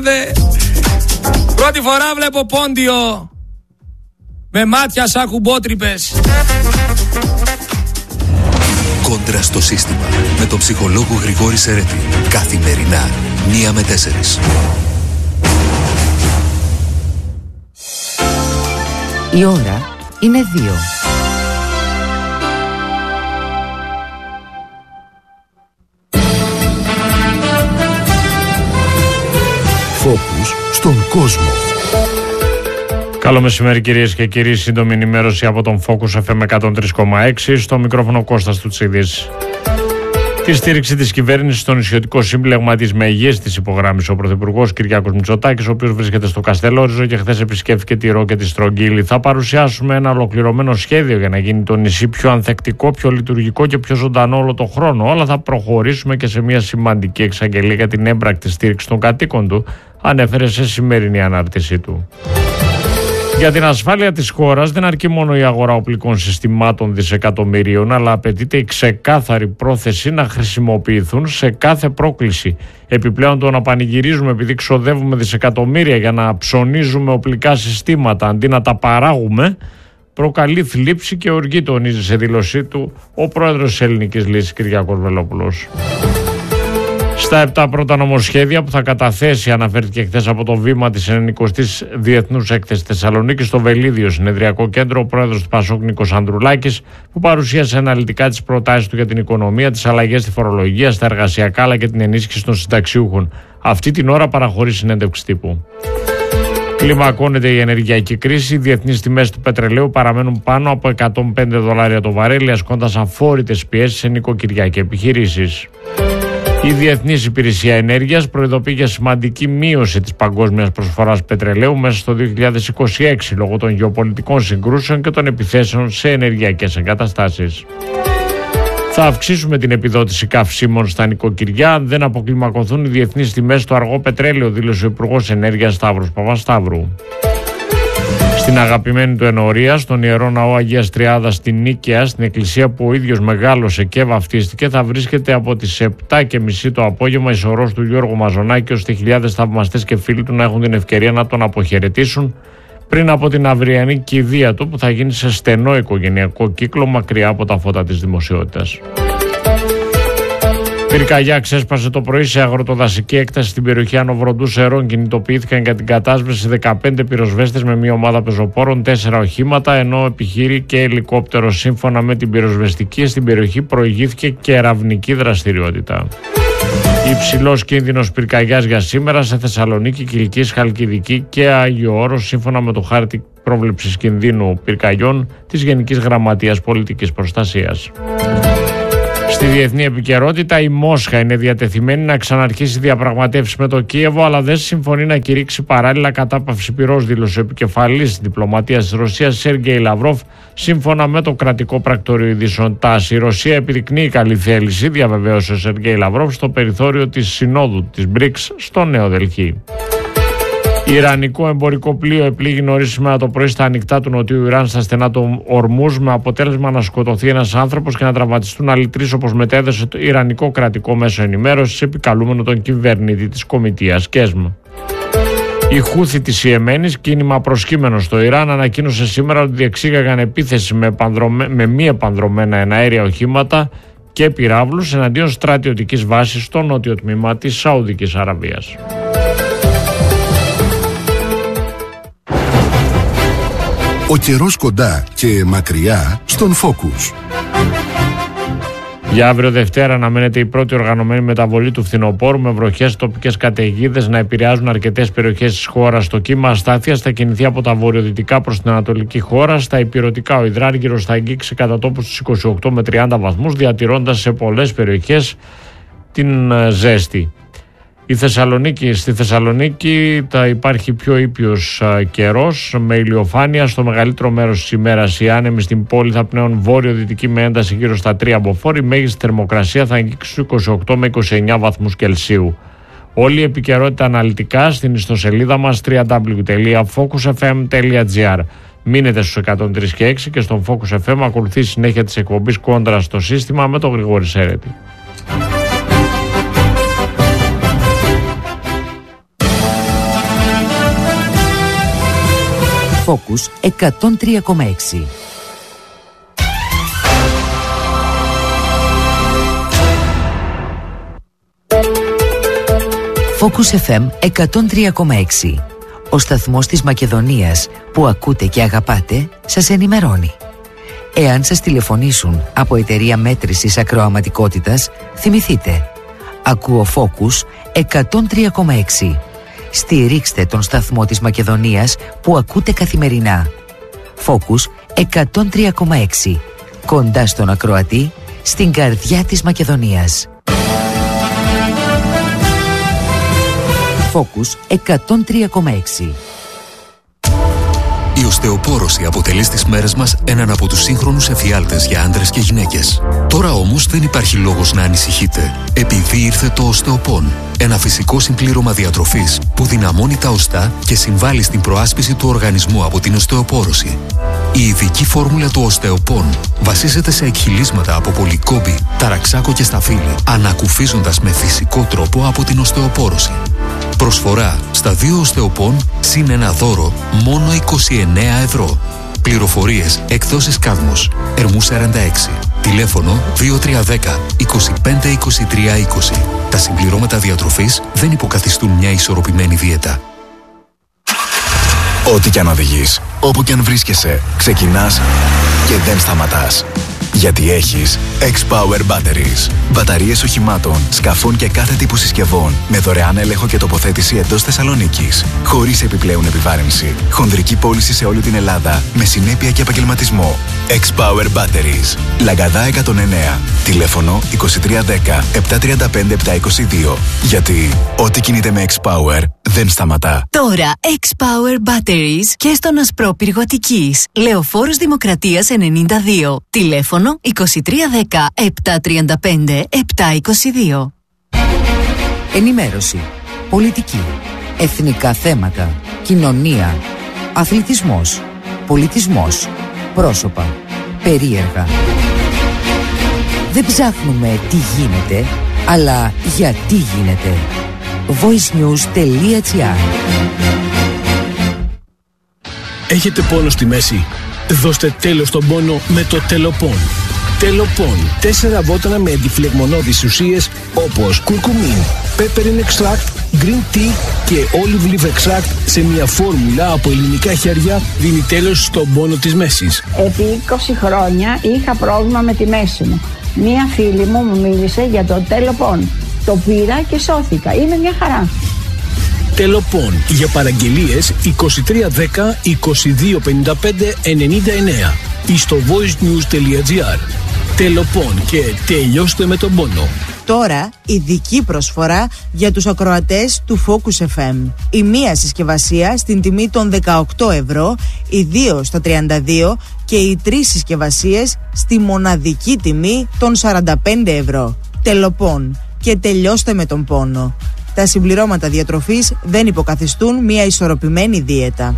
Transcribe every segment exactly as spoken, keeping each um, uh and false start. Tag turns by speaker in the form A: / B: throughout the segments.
A: Πρώτη φορά βλέπω πόντιο με μάτια σαν κουμπότρυπες.
B: Κόντρα στο σύστημα με τον ψυχολόγο Γρηγόρη Σερέτη. Καθημερινά μία με τέσσερις.
C: Η ώρα είναι δύο.
B: Φόκους στον κόσμο.
D: Καλό μεσημέρι κυρίες και κύριοι, σύντομη ενημέρωση από τον Focus εφ εμ εκατόν τρία κόμμα έξι, στο μικρόφωνο Κώστας Τουτσίδης. Τη στήριξη της κυβέρνησης στο νησιωτικό σύμπλεγμα της ΜΕΓΕΣ της υπογράμμισε ο Πρωθυπουργός Κυριάκος Μητσοτάκης, ο οποίος βρίσκεται στο Καστελόριζο και χθες επισκέφθηκε τη Ρο και τη Στρογγύλη. Θα παρουσιάσουμε ένα ολοκληρωμένο σχέδιο για να γίνει το νησί πιο ανθεκτικό, πιο λειτουργικό και πιο ζωντανό όλο το χρόνο. Αλλά θα προχωρήσουμε και σε μια σημαντική εξαγγελία για την έμπρακτη στήριξη των κατοίκων του, ανέφερε σε σημερινή ανάρτησή του. Για την ασφάλεια της χώρας δεν αρκεί μόνο η αγορά οπλικών συστημάτων δισεκατομμυρίων, αλλά απαιτείται η ξεκάθαρη πρόθεση να χρησιμοποιηθούν σε κάθε πρόκληση. Επιπλέον, το να πανηγυρίζουμε επειδή ξοδεύουμε δισεκατομμύρια για να ψωνίζουμε οπλικά συστήματα αντί να τα παράγουμε, προκαλεί θλίψη και οργή, τονίζει σε δήλωσή του ο πρόεδρος της Ελληνικής Λύσης Κυριάκος Βελόπουλος. Στα επτά πρώτα νομοσχέδια που θα καταθέσει, αναφέρθηκε χθες από το βήμα της ενενηκοστής Διεθνούς Έκθεσης Θεσσαλονίκη στο Βελίδιο Συνεδριακό Κέντρο, ο πρόεδρος του Πασόκ Νίκος Ανδρουλάκης, που παρουσίασε αναλυτικά τις προτάσεις του για την οικονομία, τις αλλαγές στη φορολογία, στα εργασιακά αλλά και την ενίσχυση των συνταξιούχων. Αυτή την ώρα παραχωρεί συνέντευξη τύπου. Κλιμακώνεται η ενεργειακή κρίση. Οι διεθνείς τιμές του πετρελαίου παραμένουν πάνω από εκατόν πέντε δολάρια το βαρέλι, ασκώντας αφόρητες πιέσεις σε νοικοκυριά και επιχειρήσεις. Η Διεθνής Υπηρεσία Ενέργειας προειδοποιεί για σημαντική μείωση της παγκόσμιας προσφοράς πετρελαίου μέσα στο δύο χιλιάδες είκοσι έξι λόγω των γεωπολιτικών συγκρούσεων και των επιθέσεων σε ενεργειακές εγκαταστάσεις. Θα αυξήσουμε την επιδότηση καυσίμων στα νοικοκυριά αν δεν αποκλιμακωθούν οι διεθνείς τιμές στο αργό πετρέλαιο, δήλωσε ο Υπουργός Ενέργειας Σταύρος Παπασταύρου. Στην αγαπημένη του ενορία, στον Ιερό Ναό Αγίας Τριάδας στην Νίκαια, στην εκκλησία που ο ίδιος μεγάλωσε και βαφτίστηκε, θα βρίσκεται από τις επτά και μισή το απόγευμα η σωρός του Γιώργου Μαζονάκη, ώστε χιλιάδες θαυμαστές και φίλοι του να έχουν την ευκαιρία να τον αποχαιρετήσουν πριν από την αυριανή κηδεία του, που θα γίνει σε στενό οικογενειακό κύκλο μακριά από τα φώτα της δημοσιότητας. Πυρκαγιά ξέσπασε το πρωί σε αγροτοδασική έκταση στην περιοχή Ανοβροντού Σερών. Κινητοποιήθηκαν για την κατάσβεση δεκαπέντε πυροσβέστες με μια ομάδα πεζοπόρων, τέσσερα οχήματα, ενώ επιχείρη και ελικόπτερο. Σύμφωνα με την πυροσβεστική, στην περιοχή προηγήθηκε και ερευνική δραστηριότητα. Υψηλός κίνδυνος πυρκαγιάς για σήμερα σε Θεσσαλονίκη, Κιλκής, Χαλκιδική και Άγιο Όρος, σύμφωνα με το χάρτη πρόβλεψης κινδύνου πυρκαγιών της Γενικής Γραμματείας Πολιτικής Προστασίας. Στη διεθνή επικαιρότητα, η Μόσχα είναι διατεθειμένη να ξαναρχίσει διαπραγματεύσεις με το Κίεβο, αλλά δεν συμφωνεί να κηρύξει παράλληλα κατάπαυση πυρός, δήλωσε ο επικεφαλής διπλωματίας της Ρωσίας Σέργεϊ Λαυρόφ, σύμφωνα με το κρατικό πρακτορείο ειδήσεων τας. Η Ρωσία επιδεικνύει καλή θέληση, διαβεβαίωσε ο Σέργεϊ Λαυρόφ στο περιθώριο της Συνόδου της μπρικς στο Νέο Δελχή. Ιρανικό εμπορικό πλοίο επλήγει νωρίς σήμερα το πρωί στα ανοιχτά του νοτιού Ιράν, στα στενά του Ορμούζ, με αποτέλεσμα να σκοτωθεί ένας άνθρωπος και να τραυματιστούν άλλοι τρεις, όπως μετέδωσε το Ιρανικό κρατικό μέσο ενημέρωσης, επικαλούμενο τον κυβερνήτη της Κομιτείας Κέσμ. Η Χούθη της Ιεμένης, κίνημα προσκύμενο στο Ιράν, ανακοίνωσε σήμερα ότι διεξήγαγαν επίθεση με, επανδρομε... με μη επανδρομένα εναέρια οχήματα και πυράβλους εναντίον στρατιωτικής βάσης στο νότιο τμήμα της Σαουδικής Αραβίας.
B: Ο καιρός κοντά και μακριά στον Focus.
D: Για αύριο Δευτέρα αναμένεται η πρώτη οργανωμένη μεταβολή του φθινοπόρου, με βροχές, τοπικές καταιγίδες να επηρεάζουν αρκετές περιοχές της χώρας. Το κύμα αστάθειας θα κινηθεί από τα βορειοδυτικά προς την ανατολική χώρα. Στα ηπειρωτικά ο υδράργυρος θα αγγίξει κατά τόπους στους είκοσι οκτώ με τριάντα βαθμούς, διατηρώντας σε πολλές περιοχές την ζέστη. Η Θεσσαλονίκη, στη Θεσσαλονίκη θα υπάρχει πιο ήπιος α, καιρός με ηλιοφάνεια στο μεγαλύτερο μέρος της ημέρας. Οι άνεμοι στην πόλη θα πνέουν βόρειο-δυτική με ένταση γύρω στα τρία μποφόρ. Η μέγιστη θερμοκρασία θα αγγίξει στους είκοσι οκτώ με είκοσι εννέα βαθμούς Κελσίου. Όλη η επικαιρότητα αναλυτικά στην ιστοσελίδα μας double-u double-u double-u τελεία focus f m τελεία g r. Μείνετε στους εκατόν τρία και έξι και στον Focus εφ εμ ακολουθεί συνέχεια της εκπομπής Κόντρα στο σύστημα με τον Γρηγόρη Σέρετη.
C: Focus εκατόν τρία κόμμα έξι. Focus εφ εμ εκατόν τρία κόμμα έξι. Ο σταθμός της Μακεδονίας που ακούτε και αγαπάτε σας ενημερώνει. Εάν σας τηλεφωνήσουν από εταιρεία μέτρησης ακροαματικότητας, θυμηθείτε. Ακούω Focus εκατόν τρία κόμμα έξι. Στηρίξτε τον σταθμό της Μακεδονίας που ακούτε καθημερινά. Focus εκατόν τρία κόμμα έξι. Κοντά στον ακροατή, στην καρδιά της Μακεδονίας. Focus εκατόν τρία κόμμα έξι.
B: Η οστεοπόρωση αποτελεί στις μέρες μας έναν από τους σύγχρονους εφιάλτες για άντρες και γυναίκες. Τώρα όμως δεν υπάρχει λόγος να ανησυχείτε, επειδή ήρθε το Οστεοπόν. Ένα φυσικό συμπλήρωμα διατροφής που δυναμώνει τα οστά και συμβάλλει στην προάσπιση του οργανισμού από την οστεοπόρωση. Η ειδική φόρμουλα του Οστεοπόν βασίζεται σε εκχυλίσματα από πολυκόμπη, ταραξάκο και σταφύλι, ανακουφίζοντας με φυσικό τρόπο από την οστεοπόρωση. Προσφορά στα δύο Οστεοπόν συν ένα δώρο μόνο είκοσι εννέα ευρώ. Πληροφορίες εκδόσεις Κάδμος, Ερμού σαράντα έξι. Τηλέφωνο δύο τρία ένα μηδέν είκοσι πέντε είκοσι τρία είκοσι. Τα συμπληρώματα διατροφής δεν υποκαθιστούν μια ισορροπημένη δίαιτα.
E: Ό,τι κι αν οδηγείς, όπου κι αν βρίσκεσαι, ξεκινάς και δεν σταματάς. Γιατί έχεις X-Power Batteries. Μπαταρίες οχημάτων, σκαφών και κάθε τύπου συσκευών με δωρεάν έλεγχο και τοποθέτηση εντός Θεσσαλονίκης. Χωρίς επιπλέον επιβάρυνση. Χονδρική πώληση σε όλη την Ελλάδα με συνέπεια και επαγγελματισμό. X-Power Batteries. Λαγκαδά εκατόν εννέα. Τηλέφωνο είκοσι τρία δέκα επτακόσια τριάντα πέντε επτακόσια είκοσι δύο. Γιατί ό,τι κινείται με X-Power δεν σταματά.
F: Τώρα X-Power Batteries και στον Ασπρόπυργο Αττικής. Λεωφόρος Δημοκρατίας ενενήντα δύο. Τηλέφωνο είκοσι τρία δέκα επτακόσια τριάντα πέντε επτακόσια είκοσι δύο.
C: Ενημέρωση, πολιτική, εθνικά θέματα, κοινωνία, αθλητισμός, πολιτισμός, πρόσωπα, περίεργα. Δεν ψάχνουμε τι γίνεται, αλλά γιατί γίνεται. voicenews.gr.
G: Έχετε πόνο στη μέση? Δώστε τέλος στον πόνο με το Τελοπόν. Τελοπόν. Τέσσερα βότανα με αντιφλεγμονώδεις ουσίες όπως κουρκουμίν, peppermint extract, green tea και olive leaf extract σε μια φόρμουλα από ελληνικά χέρια δίνει τέλος στον πόνο της μέσης.
H: Επί είκοσι χρόνια είχα πρόβλημα με τη μέση μου. Μία φίλη μου μου μίλησε για το Τελοπόν. Το πήρα και σώθηκα. Είναι μια χαρά.
G: Τελοπόν. Για παραγγελίες είκοσι τρία δέκα είκοσι δύο πενήντα πέντε ενενήντα εννέα ή στο voicenews.gr. Τελοπόν και τελειώστε με τον πόνο.
I: Τώρα ειδική προσφορά για τους ακροατές του Focus εφ εμ. Η μία συσκευασία στην τιμή των δεκαοκτώ ευρώ, οι δύο στα τριάντα δύο και οι τρεις συσκευασίες στη μοναδική τιμή των σαράντα πέντε ευρώ. Τελοπόν και τελειώστε με τον πόνο. Τα συμπληρώματα διατροφής δεν υποκαθιστούν μια ισορροπημένη δίαιτα.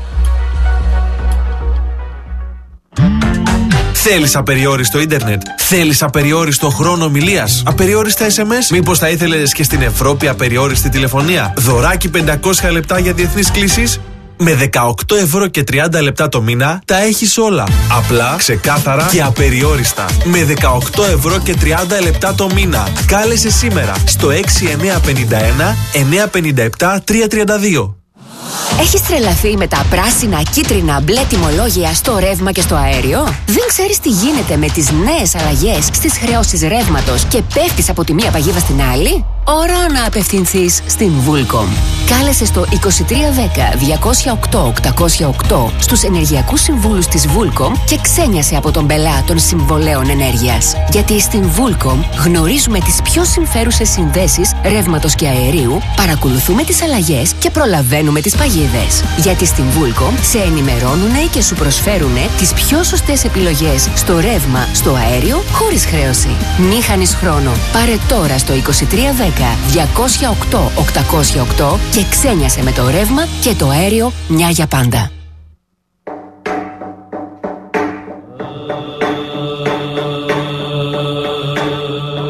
J: Θέλεις απεριόριστο ίντερνετ? Θέλεις απεριόριστο χρόνο ομιλίας? Απεριόριστα ες εμ ες? Μήπως θα ήθελες και στην Ευρώπη απεριόριστη τηλεφωνία? Δωράκι πεντακόσια λεπτά για διεθνείς κλήσεις? Με δεκαοκτώ ευρώ και τριάντα λεπτά το μήνα τα έχεις όλα. Απλά, ξεκάθαρα και απεριόριστα. Με δεκαοκτώ ευρώ και τριάντα λεπτά το μήνα. Κάλεσε σήμερα στο έξι εννιά πέντε ένα εννιά πέντε επτά τρία τρία δύο.
K: Έχεις τρελαθεί με τα πράσινα, κίτρινα, μπλε τιμολόγια στο ρεύμα και στο αέριο? Δεν ξέρεις τι γίνεται με τις νέες αλλαγές στις χρεώσεις ρεύματος και πέφτεις από τη μία παγίδα στην άλλη? Ώρα να απευθυνθείς στην Vulcom. Κάλεσε στο είκοσι τρία δέκα διακόσια οκτώ οκτακόσια οκτώ στους ενεργειακούς συμβούλους της Vulcom και ξένιασε από τον πελά των συμβολέων ενέργειας. Γιατί στην Vulcom γνωρίζουμε τις πιο συμφέρουσες συνδέσεις ρεύματος και αερίου, παρακολουθούμε τις αλλαγές και προλαβαίνουμε τις παγίδες. Γιατί στην Vulcom σε ενημερώνουνε και σου προσφέρουνε τις πιο σωστές επιλογές στο ρεύμα, στο αέριο, χωρίς χρέωση. Μη χάνεις χρόνο. Πάρε τώρα στο είκοσι τρία δέκα διακόσια οκτώ οκτακόσια οκτώ και ξένιασε με το ρεύμα και το αέριο μια για πάντα.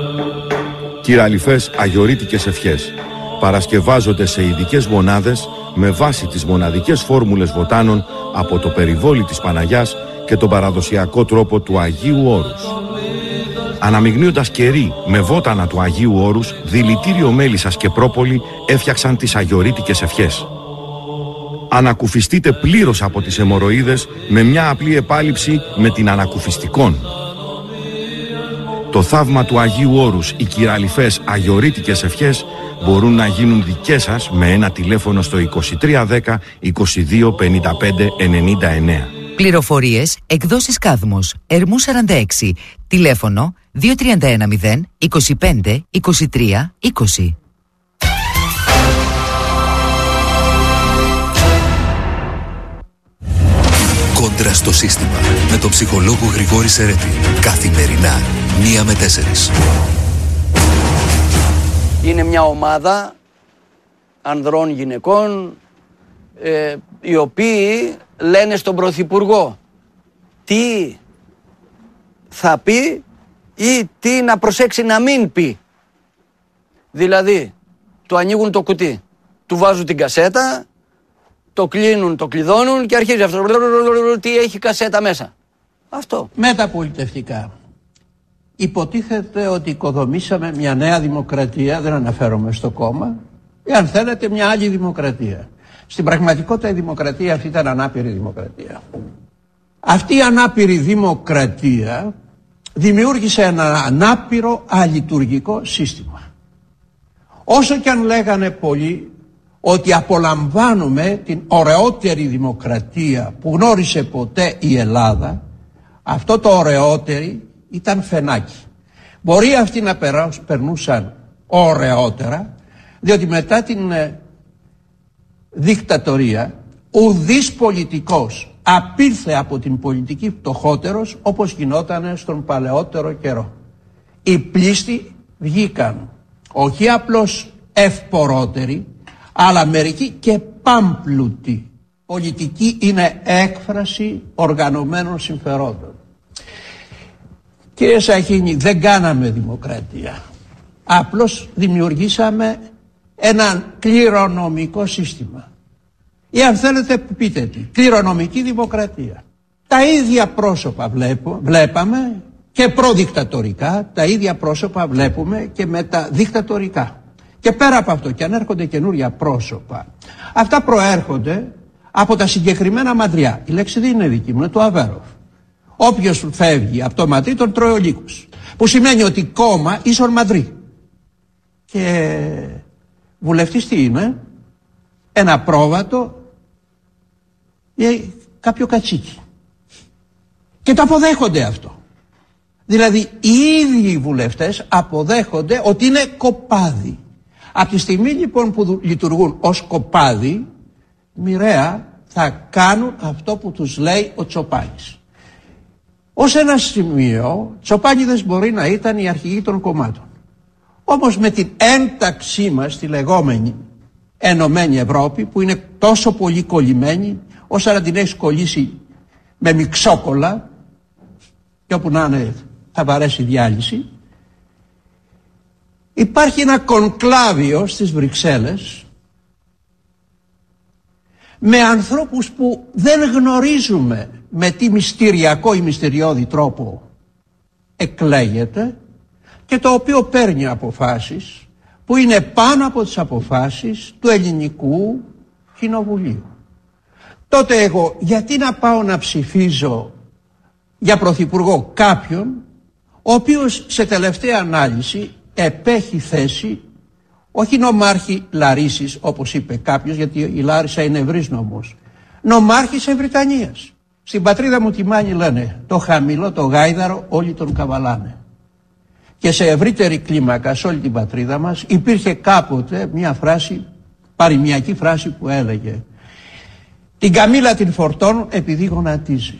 L: Κυραλιφές αγιορείτικες ευχές παρασκευάζονται σε ειδικές μονάδες με βάση τις μοναδικές φόρμουλες βοτάνων από το περιβόλι της Παναγιάς και τον παραδοσιακό τρόπο του Αγίου Όρους. Αναμειγνύοντας κερί με βότανα του Αγίου Όρους, δηλητήριο μέλισσας και πρόπολη έφτιαξαν τις αγιορείτικες ευχές. Ανακουφιστείτε πλήρως από τις αιμορροίδες με μια απλή επάλυψη με την ανακουφιστικόν. Το θαύμα του Αγίου Όρους, οι κυραλιφές αγιορείτικες ευχές μπορούν να γίνουν δικές σας με ένα τηλέφωνο στο είκοσι τρία δέκα είκοσι δύο πενήντα πέντε ενενήντα εννέα.
C: Πληροφορίες, εκδόσεις Κάδμος, Ερμού σαράντα έξι, τηλέφωνο δύο τρία ένα μηδέν είκοσι πέντε είκοσι τρία είκοσι.
B: Κόντρα στο σύστημα με τον ψυχολόγο Γρηγόρη Σερέτη. Καθημερινά, μία με τέσσερις.
M: Είναι μια ομάδα ανδρών γυναικών ε, οι οποίοι λένε στον Πρωθυπουργό τι θα πει ή τι να προσέξει να μην πει. Δηλαδή, του ανοίγουν το κουτί, του βάζουν την κασέτα, το κλείνουν, το κλειδώνουν και αρχίζει αυτό. Τι έχει κασέτα μέσα. Αυτό.
N: Μεταπολιτευτικά. Υποτίθεται ότι οικοδομήσαμε μια νέα δημοκρατία, δεν αναφέρομαι στο κόμμα, ή αν θέλετε μια άλλη δημοκρατία. Στην πραγματικότητα η δημοκρατία αυτή ήταν ανάπηρη δημοκρατία. Αυτή η ανάπηρη δημοκρατία δημιούργησε ένα ανάπηρο αλειτουργικό σύστημα. Όσο και αν λέγανε πολλοί ότι απολαμβάνουμε την ωραιότερη δημοκρατία που γνώρισε ποτέ η Ελλάδα, αυτό το ωραιότερη ήταν φαινάκι. Μπορεί αυτοί να περνούσαν ωραιότερα, διότι μετά την ε, δικτατορία ουδής πολιτικός απήλθε από την πολιτική φτωχότερος όπως γινόταν στον παλαιότερο καιρό. Οι πλήστοι βγήκαν όχι απλώς ευπορότεροι, αλλά μερικοί και πάμπλουτοι. Πολιτική είναι έκφραση οργανωμένων συμφερόντων. Κύριε Σαχίνη, δεν κάναμε δημοκρατία. Απλώς δημιουργήσαμε ένα κληρονομικό σύστημα. Ή αν θέλετε πείτε τι, κληρονομική δημοκρατία. Τα ίδια πρόσωπα βλέπω, βλέπαμε και προδικτατορικά, τα ίδια πρόσωπα βλέπουμε και μεταδικτατορικά. Και πέρα από αυτό, και αν έρχονται καινούρια πρόσωπα, αυτά προέρχονται από τα συγκεκριμένα μαντριά. Η λέξη δεν είναι δική μου, είναι του Αβέροφ. Όποιος φεύγει από το μαντρί τον τρώει ο λύκος. Που σημαίνει ότι κόμμα ίσον μαντρί. Και βουλευτής τι είναι? Ένα πρόβατο ή κάποιο κατσίκι. Και το αποδέχονται αυτό. Δηλαδή οι ίδιοι οι βουλευτές αποδέχονται ότι είναι κοπάδι. Από τη στιγμή λοιπόν που λειτουργούν ως κοπάδι, μοιραία θα κάνουν αυτό που τους λέει ο Τσοπάνης. Ως ένα σημείο, Τσοπάνιδες μπορεί να ήταν οι αρχηγοί των κομμάτων. Όμως με την ένταξή μας στη λεγόμενη Ενωμένη Ευρώπη, που είναι τόσο πολύ κολλημένη, όσο να την έχεις κολλήσει με μιξόκολλα, και όπου να είναι θα βαρέσει διάλυση, υπάρχει ένα κονκλάβιο στις Βρυξέλλες με ανθρώπους που δεν γνωρίζουμε με τι μυστηριακό ή μυστηριώδη τρόπο εκλέγεται και το οποίο παίρνει αποφάσεις που είναι πάνω από τις αποφάσεις του ελληνικού κοινοβουλίου. Τότε εγώ γιατί να πάω να ψηφίζω για πρωθυπουργό κάποιον ο οποίος σε τελευταία ανάλυση επέχει θέση όχι νομάρχη Λαρίσης όπως είπε κάποιος, γιατί η Λάρισα είναι ευρύς νομός, νομάρχης Ευρυτανίας. Στην πατρίδα μου τη Μάνη λένε το χαμηλό το γάιδαρο όλοι τον καβαλάνε. Και σε ευρύτερη κλίμακα σε όλη την πατρίδα μας υπήρχε κάποτε μια φράση, παροιμιακή φράση που έλεγε την καμήλα την φορτώνουν επειδή γονατίζει.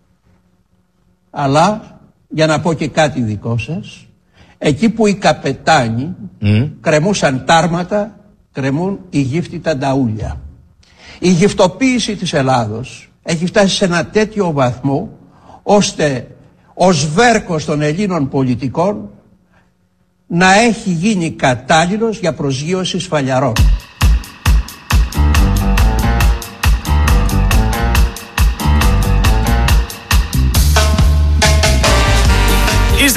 N: Αλλά για να πω και κάτι δικό σας, εκεί που οι καπετάνοι mm. κρεμούσαν τάρματα, κρεμούν οι γύφτητα νταούλια. Η γυφτοποίηση της Ελλάδος έχει φτάσει σε ένα τέτοιο βαθμό ώστε ο σβέρκος των Ελλήνων πολιτικών να έχει γίνει κατάλληλος για προσγείωση σφαλιαρών.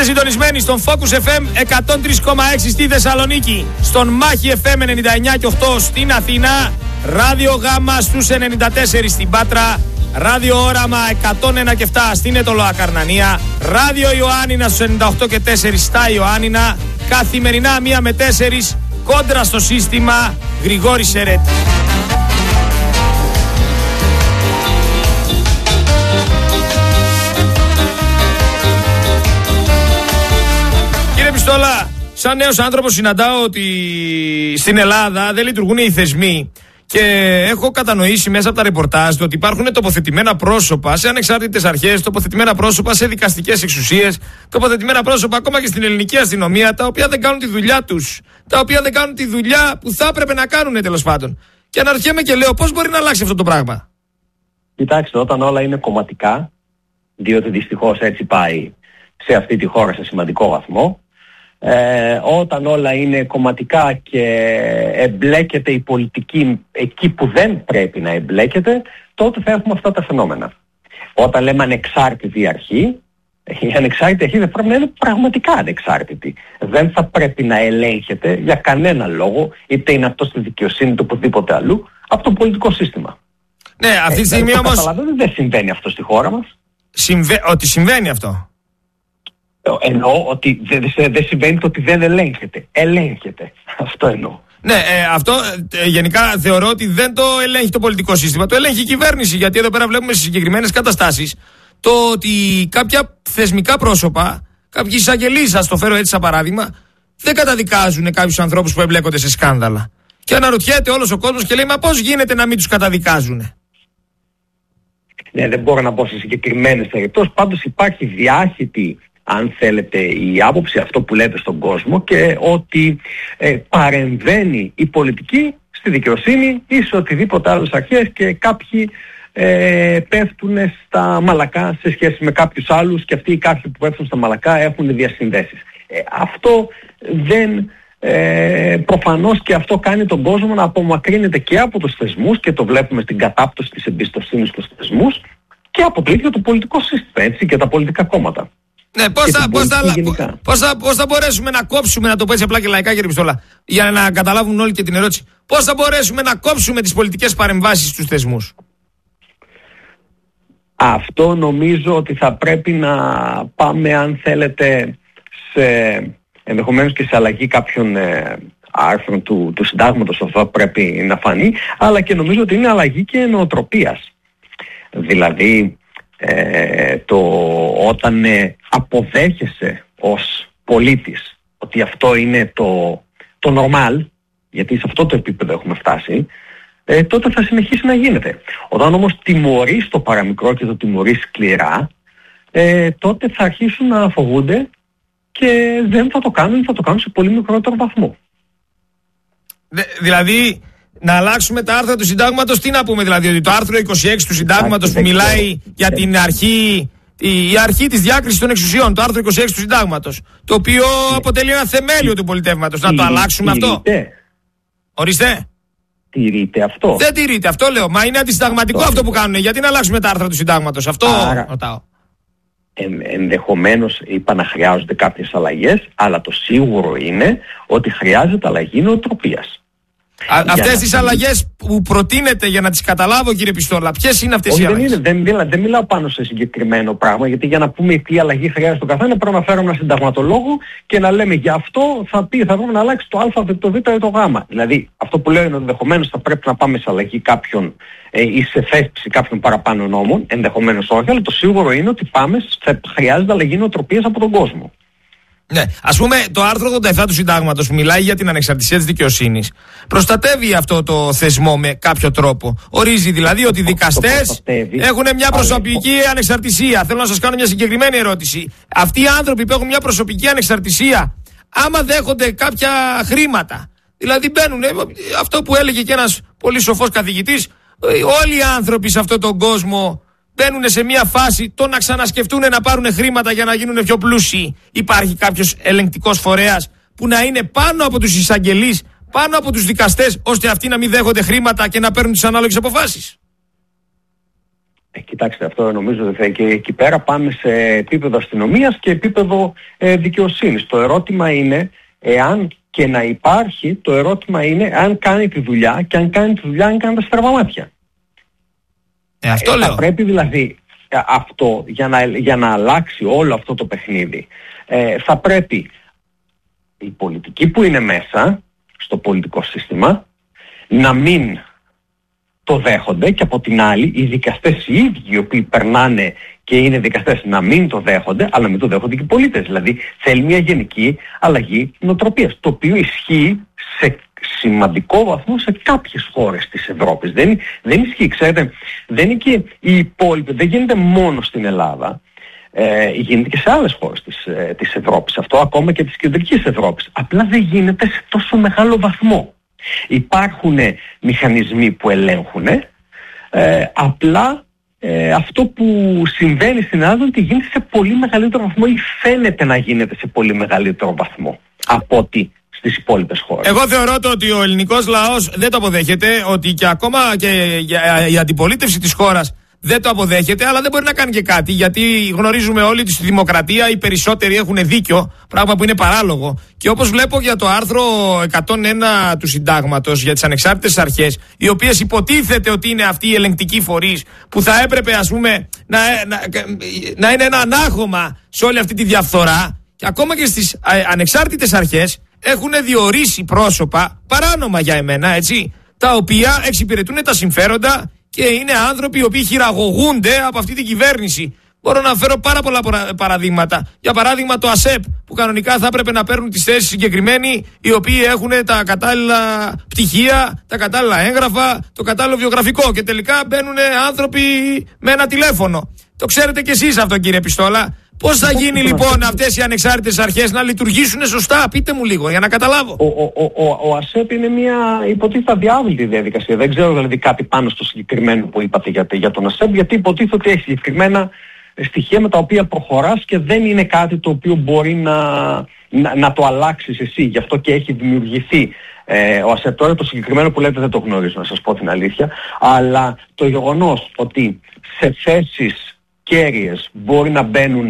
A: συντονισμένοι στον Focus εφ εμ εκατόν τρία κόμμα έξι στη Θεσσαλονίκη, στον Μάχη εφ εμ ενενήντα εννιά κόμμα οκτώ στην Αθήνα, Ράδιο Γάμα στους ενενήντα τέσσερα στην Πάτρα, Ράδιο Όραμα εκατόν ένα κόμμα επτά στην Ετωλοά Καρνανία, Ράδιο Ιωάννινα στους ενενήντα οκτώ κόμμα τέσσερα στα Ιωάννινα, καθημερινά μία με τέσσερα κόντρα στο σύστημα Γρηγόρη Σερέτη. Κύριε Πιστόλα, σαν νέος άνθρωπος συναντάω ότι στην Ελλάδα δεν λειτουργούν οι θεσμοί και έχω κατανοήσει μέσα από τα ρεπορτάζ ότι υπάρχουν τοποθετημένα πρόσωπα σε ανεξάρτητες αρχές, τοποθετημένα πρόσωπα σε δικαστικές εξουσίες, τοποθετημένα πρόσωπα ακόμα και στην ελληνική αστυνομία, τα οποία δεν κάνουν τη δουλειά τους, τα οποία δεν κάνουν τη δουλειά που θα έπρεπε να κάνουν τέλος πάντων. Και αναρωτιέμαι και λέω πώς μπορεί να αλλάξει αυτό το πράγμα.
O: Κοιτάξτε, όταν όλα είναι κομματικά, διότι δυστυχώς έτσι πάει σε αυτή τη χώρα σε σημαντικό βαθμό, Ε, όταν όλα είναι κομματικά και εμπλέκεται η πολιτική εκεί που δεν πρέπει να εμπλέκεται, τότε θα έχουμε αυτά τα φαινόμενα. Όταν λέμε ανεξάρτητη αρχή, η ανεξάρτητη αρχή δεν πρέπει να είναι πραγματικά ανεξάρτητη. Δεν θα πρέπει να ελέγχεται για κανένα λόγο, είτε είναι αυτό στη δικαιοσύνη του οπουδήποτε αλλού, από το πολιτικό σύστημα.
A: Ναι, αυτή τη στιγμή
O: ε,
A: όμως...
O: Καταλαβαίνετε, δεν συμβαίνει αυτό στη χώρα μας.
A: Συμβα... Ότι συμβαίνει αυτό.
O: Εννοώ ότι δεν δε, δε συμβαίνει το ότι δεν ελέγχεται. Ελέγχεται. Αυτό εννοώ.
A: Ναι, ε, αυτό ε, γενικά θεωρώ ότι δεν το ελέγχει το πολιτικό σύστημα. Το ελέγχει η κυβέρνηση. Γιατί εδώ πέρα βλέπουμε σε συγκεκριμένες καταστάσεις το ότι κάποια θεσμικά πρόσωπα, κάποιοι εισαγγελείς, ας το φέρω έτσι σαν παράδειγμα, δεν καταδικάζουν κάποιους ανθρώπους που εμπλέκονται σε σκάνδαλα. Και αναρωτιέται όλος ο κόσμος και λέει, μα πώς γίνεται να μην τους καταδικάζουν.
O: Ναι, δεν μπορώ να πω σε συγκεκριμένες περιπτώσεις. Πάντως υπάρχει διάχυτη, αν θέλετε, η άποψη, αυτό που λέτε στον κόσμο, και ότι ε, παρεμβαίνει η πολιτική στη δικαιοσύνη ή σε οτιδήποτε άλλες αρχές και κάποιοι ε, πέφτουν στα μαλακά σε σχέση με κάποιους άλλους και αυτοί οι κάποιοι που πέφτουν στα μαλακά έχουν διασυνδέσεις. Ε, αυτό δεν... Ε, προφανώς και αυτό κάνει τον κόσμο να απομακρύνεται και από τους θεσμούς, και το βλέπουμε στην κατάπτωση της εμπιστοσύνης στους θεσμούς, και από το ίδιο το πολιτικό σύστημα, έτσι, και τα πολιτικά κόμματα.
A: Ναι, πώς θα, πώς, θα, πώς, θα, πώς θα μπορέσουμε να κόψουμε, να το πω έτσι απλά και λαϊκά, κύριε Πιστόλα, για να καταλάβουν όλοι και την ερώτηση, πώς θα μπορέσουμε να κόψουμε τις πολιτικές παρεμβάσεις στους θεσμούς?
O: Αυτό νομίζω ότι θα πρέπει να πάμε, αν θέλετε, σε, ενδεχομένως και σε αλλαγή κάποιων ε, άρθρων του, του συντάγματος, αυτό πρέπει να φανεί, αλλά και νομίζω ότι είναι αλλαγή και νοοτροπίας. Δηλαδή, Ε, το όταν ε, αποδέχεσαι ως πολίτης ότι αυτό είναι το, το normal, γιατί σε αυτό το επίπεδο έχουμε φτάσει, ε, τότε θα συνεχίσει να γίνεται. Όταν όμως τιμωρείς το παραμικρό και το τιμωρείς σκληρά, ε, τότε θα αρχίσουν να φοβούνται και δεν θα το κάνουν, θα το κάνουν σε πολύ μικρότερο βαθμό.
A: Δε, δηλαδή να αλλάξουμε τα άρθρα του συντάγματος, τι να πούμε δηλαδή, ότι το άρθρο είκοσι έξι του συντάγματος που μιλάει για την αρχή, η, η αρχή της διάκρισης των εξουσιών, το άρθρο είκοσι έξι του συντάγματος, το οποίο αποτελεί ένα θεμέλιο του πολιτεύματος, να το αλλάξουμε αυτό? Ορίστε.
O: Τηρείται αυτό?
A: Δεν τηρείται, αυτό λέω, μα είναι αντισυνταγματικό αυτό που κάνουν, γιατί να αλλάξουμε τα άρθρα του συντάγματος, αυτό
O: Άρα,
A: ρωτάω.
O: Ε, ενδεχομένως είπα να χρειάζονται κάποιες αλλαγές, αλλά το σίγουρο είναι ότι χρειάζεται αλλαγή νοοτροπίας.
A: Α, αυτές τις αλλαγές που προτείνετε, για να τις καταλάβω, κύριε Πιστόλα, ποιες είναι αυτές? Όχι, οι αλλαγές?
O: Δεν, είναι, δεν, μιλά, δεν μιλάω πάνω σε συγκεκριμένο πράγμα, γιατί για να πούμε τι αλλαγή χρειάζεται το καθένα πρέπει να φέρουμε ένα συνταγματολόγο και να λέμε για αυτό θα, πει, θα πρέπει να αλλάξει το α, το β ή το γ. Δηλαδή αυτό που λέω είναι ότι ενδεχομένως θα πρέπει να πάμε σε αλλαγή κάποιων ε, ή σε θέσπιση κάποιων παραπάνω νόμων, ενδεχομένως όχι, αλλά το σίγουρο είναι ότι πάμε, θα χρειάζεται αλλαγή νοοτροπίας από τον κόσμο.
A: Ναι, ας πούμε το άρθρο ογδόντα επτά του συντάγματος που μιλάει για την ανεξαρτησία της δικαιοσύνης προστατεύει αυτό το θεσμό με κάποιο τρόπο. Ορίζει δηλαδή ότι οι δικαστές έχουν μια προσωπική ανεξαρτησία. Θέλω να σας κάνω μια συγκεκριμένη ερώτηση. Αυτοί οι άνθρωποι που έχουν μια προσωπική ανεξαρτησία, άμα δέχονται κάποια χρήματα, δηλαδή μπαίνουν, αυτό που έλεγε και ένας πολύ σοφός καθηγητής, όλοι οι άνθρωποι σε αυτόν τον κόσμο μπαίνουν σε μια φάση το να ξανασκεφτούν να πάρουν χρήματα για να γίνουν πιο πλούσιοι. Υπάρχει κάποιος ελεγκτικός φορέας που να είναι πάνω από τους εισαγγελείς, πάνω από τους δικαστές, ώστε αυτοί να μην δέχονται χρήματα και να παίρνουν τις ανάλογες αποφάσεις?
O: Ε, κοιτάξτε, αυτό νομίζω ότι και εκεί πέρα πάμε σε επίπεδο αστυνομίας και επίπεδο ε, δικαιοσύνης. Το ερώτημα είναι, εάν και να υπάρχει, το ερώτημα είναι αν κάνει τη δουλειά και αν κάνει τη δουλειά, αν κάνει τα στραβά μάτια.
A: Ε, αυτό
O: ε,
A: λέω.
O: Θα πρέπει δηλαδή αυτό, για να, για να αλλάξει όλο αυτό το παιχνίδι, ε, θα πρέπει οι πολιτικοί που είναι μέσα στο πολιτικό σύστημα να μην το δέχονται, και από την άλλη οι δικαστές οι ίδιοι οι οποίοι περνάνε και είναι δικαστές να μην το δέχονται, αλλά μην το δέχονται και οι πολίτες. Δηλαδή θέλει μια γενική αλλαγή νοοτροπίας, το οποίο ισχύει σε σημαντικό βαθμό σε κάποιες χώρες της Ευρώπης. Δεν, δεν ισχύει, ξέρετε, δεν είναι και οι υπόλοιποι, δεν γίνεται μόνο στην Ελλάδα. Ε, γίνεται και σε άλλες χώρες της, ε, της Ευρώπης. Αυτό ακόμα και της κεντρικής Ευρώπης. Απλά δεν γίνεται σε τόσο μεγάλο βαθμό. Υπάρχουν μηχανισμοί που ελέγχουν, ε, απλά ε, αυτό που συμβαίνει στην Ελλάδα είναι ότι γίνεται σε πολύ μεγαλύτερο βαθμό ή φαίνεται να γίνεται σε πολύ μεγαλύτερο βαθμό από ότι στις υπόλοιπες χώρες.
A: Εγώ θεωρώ το ότι ο ελληνικός λαός δεν το αποδέχεται, ότι και ακόμα και η αντιπολίτευση της χώρας δεν το αποδέχεται, αλλά δεν μπορεί να κάνει και κάτι, γιατί γνωρίζουμε όλοι ότι στη δημοκρατία οι περισσότεροι έχουν δίκιο, πράγμα που είναι παράλογο. Και όπως βλέπω για το άρθρο εκατόν ένα του Συντάγματος για τις ανεξάρτητες αρχές, οι οποίες υποτίθεται ότι είναι αυτοί οι ελεγκτικοί φορείς που θα έπρεπε, ας πούμε, να, να, να είναι ένα ανάχωμα σε όλη αυτή τη διαφθορά, και ακόμα και στις ανεξάρτητες αρχές έχουν διορίσει πρόσωπα παράνομα για εμένα, έτσι, τα οποία εξυπηρετούν τα συμφέροντα και είναι άνθρωποι οι οποίοι χειραγωγούνται από αυτή την κυβέρνηση. Μπορώ να φέρω πάρα πολλά παραδείγματα. Για παράδειγμα το ΑΣΕΠ, που κανονικά θα έπρεπε να παίρνουν τις θέσεις συγκεκριμένοι, οι οποίοι έχουν τα κατάλληλα πτυχία, τα κατάλληλα έγγραφα, το κατάλληλο βιογραφικό, και τελικά μπαίνουν άνθρωποι με ένα τηλέφωνο. Το ξέρετε κι εσείς αυτό, κύριε Πιστόλα. Πώς θα γίνει λοιπόν αυτές οι ανεξάρτητες αρχές να λειτουργήσουν σωστά? Πείτε μου λίγο για να καταλάβω.
O: Ο, ο, ο, ο ΑΣΕΠ είναι μια υποτίθεται αδιάβλητη διαδικασία. Δεν ξέρω δηλαδή κάτι πάνω στο συγκεκριμένο που είπατε για, για τον ΑΣΕΠ, γιατί υποτίθεται ότι έχει συγκεκριμένα στοιχεία με τα οποία προχωράς και δεν είναι κάτι το οποίο μπορεί να, να, να το αλλάξεις εσύ. Γι' αυτό και έχει δημιουργηθεί ε, ο ΑΣΕΠ. Τώρα το συγκεκριμένο που λέτε δεν το γνωρίζω, να σας πω την αλήθεια, αλλά το γεγονός ότι σε θέσεις κέρυες μπορεί να μπαίνουν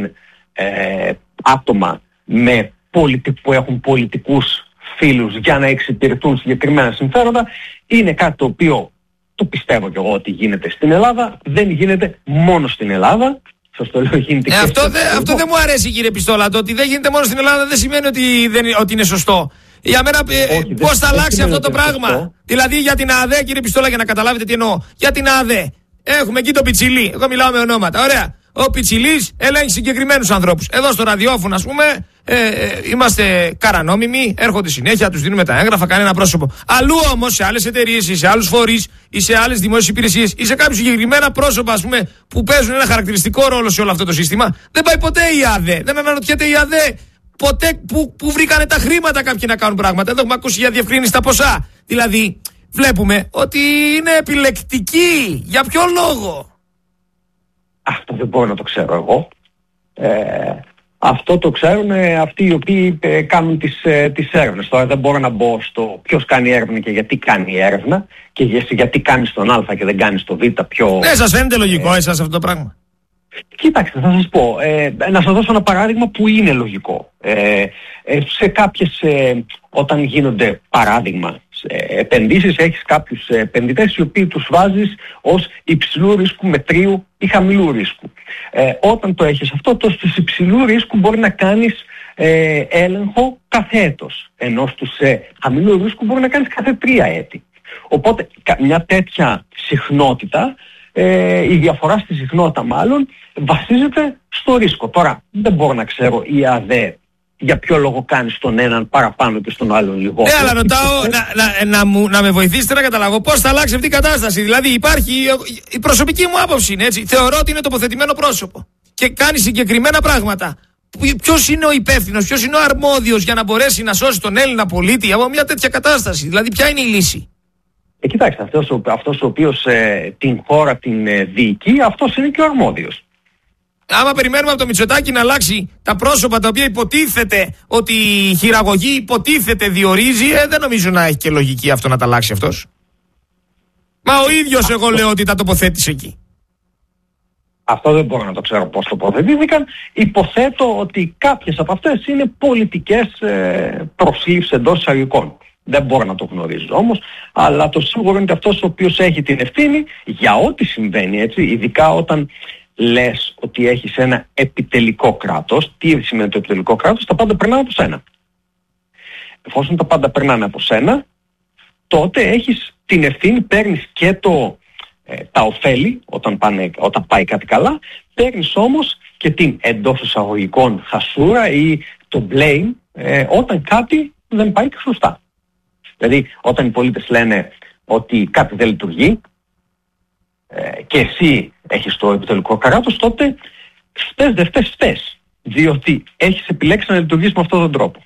O: ε, άτομα με πολιτι, που έχουν πολιτικούς φίλους για να εξυπηρετούν συγκεκριμένα συμφέροντα, είναι κάτι το οποίο το πιστεύω και εγώ ότι γίνεται στην Ελλάδα, δεν γίνεται μόνο στην Ελλάδα. Σας το λέω, γίνεται
A: ε,
O: και
A: αυτό, δε, αυτό δεν μου αρέσει, κύριε Πιστόλα. Το ότι δεν γίνεται μόνο στην Ελλάδα δεν σημαίνει ότι, δεν, ότι είναι σωστό. Για μένα, ε, πώς θα αλλάξει αυτό το πράγμα? Σωστό. Δηλαδή για την ΑΔΕ, κύριε Πιστόλα, για να καταλάβετε τι εννοώ. Για την ΑΔΕ έχουμε εκεί τον Πιτσιλή. Εγώ μιλάω με ονόματα. Ωραία. Ο Πιτσιλής ελέγχει συγκεκριμένους ανθρώπους. Εδώ στο ραδιόφωνο, ας πούμε, ε, ε, είμαστε καρανόμιμοι, έρχονται συνέχεια, τους δίνουμε τα έγγραφα, κανένα πρόσωπο. Αλλού όμως, σε άλλες εταιρείες ή σε άλλους φορείς ή σε άλλες δημόσιες υπηρεσίες ή σε κάποιους συγκεκριμένα πρόσωπα, ας πούμε, που παίζουν ένα χαρακτηριστικό ρόλο σε όλο αυτό το σύστημα, δεν πάει ποτέ η ΑΔΕ. Δεν αναρωτιέται η ΑΔΕ ποτέ που, που βρήκανε τα χρήματα κάποιοι να κάνουν πράγματα. Εδώ έχουμε ακούσει για διευκρίνηση τα ποσά. Δηλαδή, βλέπουμε ότι είναι επιλεκτική. Για ποιο λόγο?
O: Αυτό δεν μπορώ να το ξέρω εγώ. Ε, αυτό το ξέρουν ε, αυτοί οι οποίοι ε, κάνουν τις, ε, τις έρευνες. Τώρα δεν μπορώ να μπω στο ποιος κάνει έρευνα και γιατί κάνει έρευνα και για, γιατί κάνει στον Α και δεν κάνει στο Β. Πιο,
A: ναι, σας φαίνεται λογικό ε, εσάς αυτό το πράγμα?
O: Κοίταξτε, θα σας πω. Ε, να σας δώσω ένα παράδειγμα που είναι λογικό. Ε, ε, σε κάποιες, ε, όταν γίνονται παράδειγμα σε επενδύσεις, έχεις κάποιους επενδυτές οι οποίοι τους βάζεις ως υψηλού ρίσκου, μετρίου ή χαμηλού ρίσκου. Ε, όταν το έχεις αυτό, το στους υψηλού ρίσκου μπορεί να κάνεις ε, έλεγχο κάθε έτος, ενώ στους ε, χαμηλού ρίσκου μπορεί να κάνεις κάθε τρία έτη. Οπότε μια τέτοια συχνότητα, Ε, η διαφορά στη συχνότητα μάλλον βασίζεται στο ρίσκο. Τώρα δεν μπορώ να ξέρω η ΑΔΕ για ποιο λόγο κάνει στον έναν παραπάνω και στον άλλον λιγότερο.
A: Ναι, αλλά ρωτάω να, να, να, μου, να με βοηθήσετε να καταλάβω πώς θα αλλάξει αυτή η κατάσταση. Δηλαδή υπάρχει, η προσωπική μου άποψη είναι έτσι, θεωρώ ότι είναι τοποθετημένο πρόσωπο και κάνει συγκεκριμένα πράγματα. Ποιος είναι ο υπεύθυνος, ποιος είναι ο αρμόδιος για να μπορέσει να σώσει τον Έλληνα πολίτη από μια τέτοια κατάσταση? Δηλαδή ποια είναι η λύση?
O: Ε, κοιτάξτε, αυτός ο, αυτός ο οποίος ε, την χώρα την ε, διοικεί, αυτός είναι και ο αρμόδιος.
A: Άμα περιμένουμε από το Μητσοτάκη να αλλάξει τα πρόσωπα τα οποία υποτίθεται ότι η χειραγωγή υποτίθεται διορίζει, ε, δεν νομίζω να έχει και λογική αυτό να τα αλλάξει αυτός. Μα ο ίδιος αυτό... εγώ λέω ότι τα τοποθέτησε εκεί.
O: αυτό δεν μπορώ να το ξέρω πώς τοποθετήθηκαν. Υποθέτω ότι κάποιες από αυτές είναι πολιτικές ε, προσλήψεις εντός εισαγωγικών. Δεν μπορώ να το γνωρίζω όμως, αλλά το σίγουρο είναι ότι αυτός ο οποίος έχει την ευθύνη για ό,τι συμβαίνει, έτσι, ειδικά όταν λες ότι έχεις ένα επιτελικό κράτος. Τι σημαίνει το επιτελικό κράτος? Τα πάντα περνάνε από σένα. Εφόσον τα πάντα περνάνε από σένα, τότε έχεις την ευθύνη, παίρνεις και το, ε, τα ωφέλη όταν, πάνε, όταν πάει κάτι καλά, παίρνεις όμως και την εντός εισαγωγικών χασούρα ή το blame ε, όταν κάτι δεν πάει και σωστά. Δηλαδή όταν οι πολίτες λένε ότι κάτι δεν λειτουργεί ε, και εσύ έχεις το επιτελικό κράτος, τότε φταίς δεν φταίς φταίς, διότι έχεις επιλέξει να λειτουργείς με αυτόν τον τρόπο.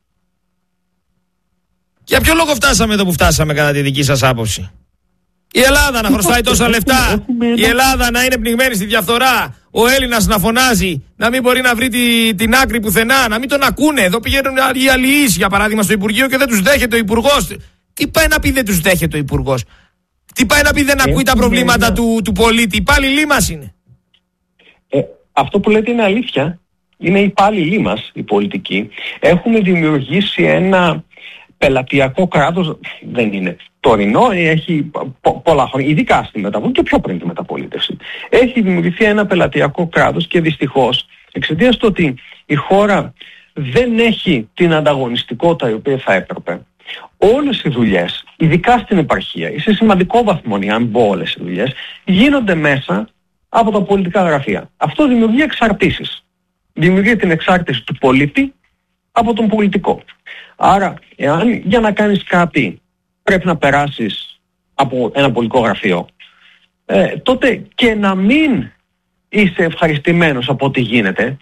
A: Για ποιο λόγο φτάσαμε εδώ που φτάσαμε κατά τη δική σας άποψη? Η Ελλάδα να χρωστάει τόσα λεφτά, η Ελλάδα να είναι πνιγμένη στη διαφθορά, ο Έλληνας να φωνάζει, να μην μπορεί να βρει τη, την άκρη πουθενά, να μην τον ακούνε. Εδώ πηγαίνουν οι αλληλείς, για παράδειγμα, στο Υπουργείο και δεν τους δέχεται ο Υπουργός. Τι πάει να πει δεν τους δέχεται ο Υπουργός? Τι πάει να πει δεν ακούει τα προβλήματα του, του πολίτη? Υπάλληλοι μας είναι.
O: Ε, αυτό που λέτε είναι αλήθεια. Είναι υπάλληλοι μας, οι πολιτικοί. Έχουμε δημιουργήσει ένα πελατειακό κράτος, δεν είναι τωρινό, έχει πο, πολλά χρόνια, ειδικά στη μεταβολή και πιο πριν τη μεταπολίτευση. Έχει δημιουργηθεί ένα πελατειακό κράτος και δυστυχώς εξαιτίας του ότι η χώρα δεν έχει την ανταγωνιστικότητα η οποία θα έπρεπε, όλες οι δουλειές, ειδικά στην επαρχία ή σε σημαντικό βαθμό, αν μπω όλες οι δουλειές, γίνονται μέσα από τα πολιτικά γραφεία. Αυτό δημιουργεί εξαρτήσεις. Δημιουργεί την εξάρτηση του πολίτη από τον πολιτικό. Άρα, εάν για να κάνεις κάτι πρέπει να περάσεις από ένα πολιτικό γραφείο, ε, τότε και να μην είσαι ευχαριστημένος από ό,τι γίνεται,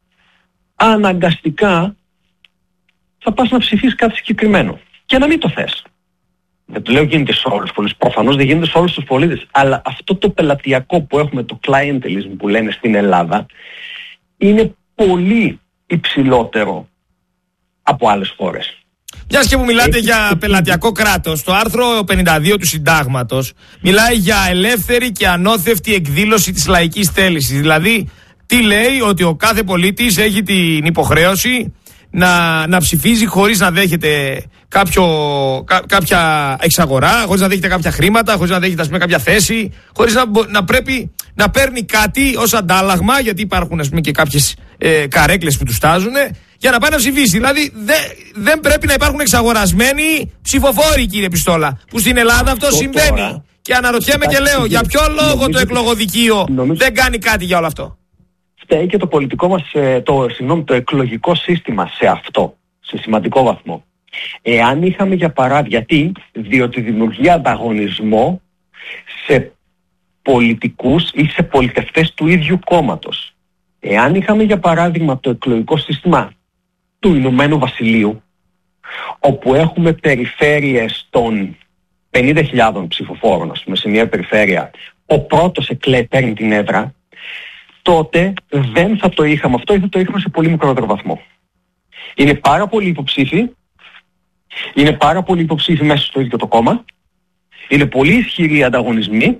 O: αναγκαστικά θα πας να ψηφίσεις κάτι συγκεκριμένο. Και να μην το θες. Δεν το λέω γίνεται σε όλους τους πολίτες. Προφανώς δεν γίνεται σε όλους τους πολίτες. Αλλά αυτό το πελατειακό που έχουμε, το clientelism που λένε στην Ελλάδα, είναι πολύ υψηλότερο από άλλες χώρες.
A: Μιας και που μιλάτε για πελατειακό κράτος, το άρθρο πενήντα δύο του Συντάγματος μιλάει για ελεύθερη και ανώθευτη εκδήλωση της λαϊκής θέλησης. Δηλαδή, τι λέει? Ότι ο κάθε πολίτης έχει την υποχρέωση να, να ψηφίζει χωρίς να δέχεται κάποιο, κά, κάποια εξαγορά, χωρίς να δέχεται κάποια χρήματα, χωρίς να δέχεται, ας πούμε, κάποια θέση, χωρίς να, να πρέπει να παίρνει κάτι ως αντάλλαγμα, γιατί υπάρχουν, ας πούμε, και κάποιες ε, καρέκλες που του στάζουν, για να πάει να ψηφίσει. Δηλαδή δε, δεν πρέπει να υπάρχουν εξαγορασμένοι ψηφοφόροι, κύριε Πιστόλα, που στην Ελλάδα αυτό, αυτό συμβαίνει. Τώρα, και αναρωτιέμαι και λέω, για ποιο λόγο το εκλογοδικείο νομίζω, δεν κάνει κάτι για όλο αυτό?
O: Φταίει και το πολιτικό μας, το, συγγνώμη, το εκλογικό σύστημα σε αυτό, σε σημαντικό βαθμό. Εάν είχαμε για παράδειγμα, γιατί, διότι δημιουργεί ανταγωνισμό σε πολιτικούς ή σε πολιτευτές του ίδιου κόμματος. Εάν είχαμε για παράδειγμα το εκλογικό σύστημα του Ηνωμένου Βασιλείου, όπου έχουμε περιφέρειες των πενήντα χιλιάδων ψηφοφόρων, ας πούμε, σε μια περιφέρεια, ο πρώτος εκλέ παίρνει την έδρα, τότε δεν θα το είχαμε αυτό ή θα το είχαμε σε πολύ μικρότερο βαθμό. Είναι πάρα πολλοί υποψήφοι, είναι πάρα πολλοί υποψήφοι μέσα στο ίδιο το κόμμα, είναι πολύ ισχυροί ανταγωνισμοί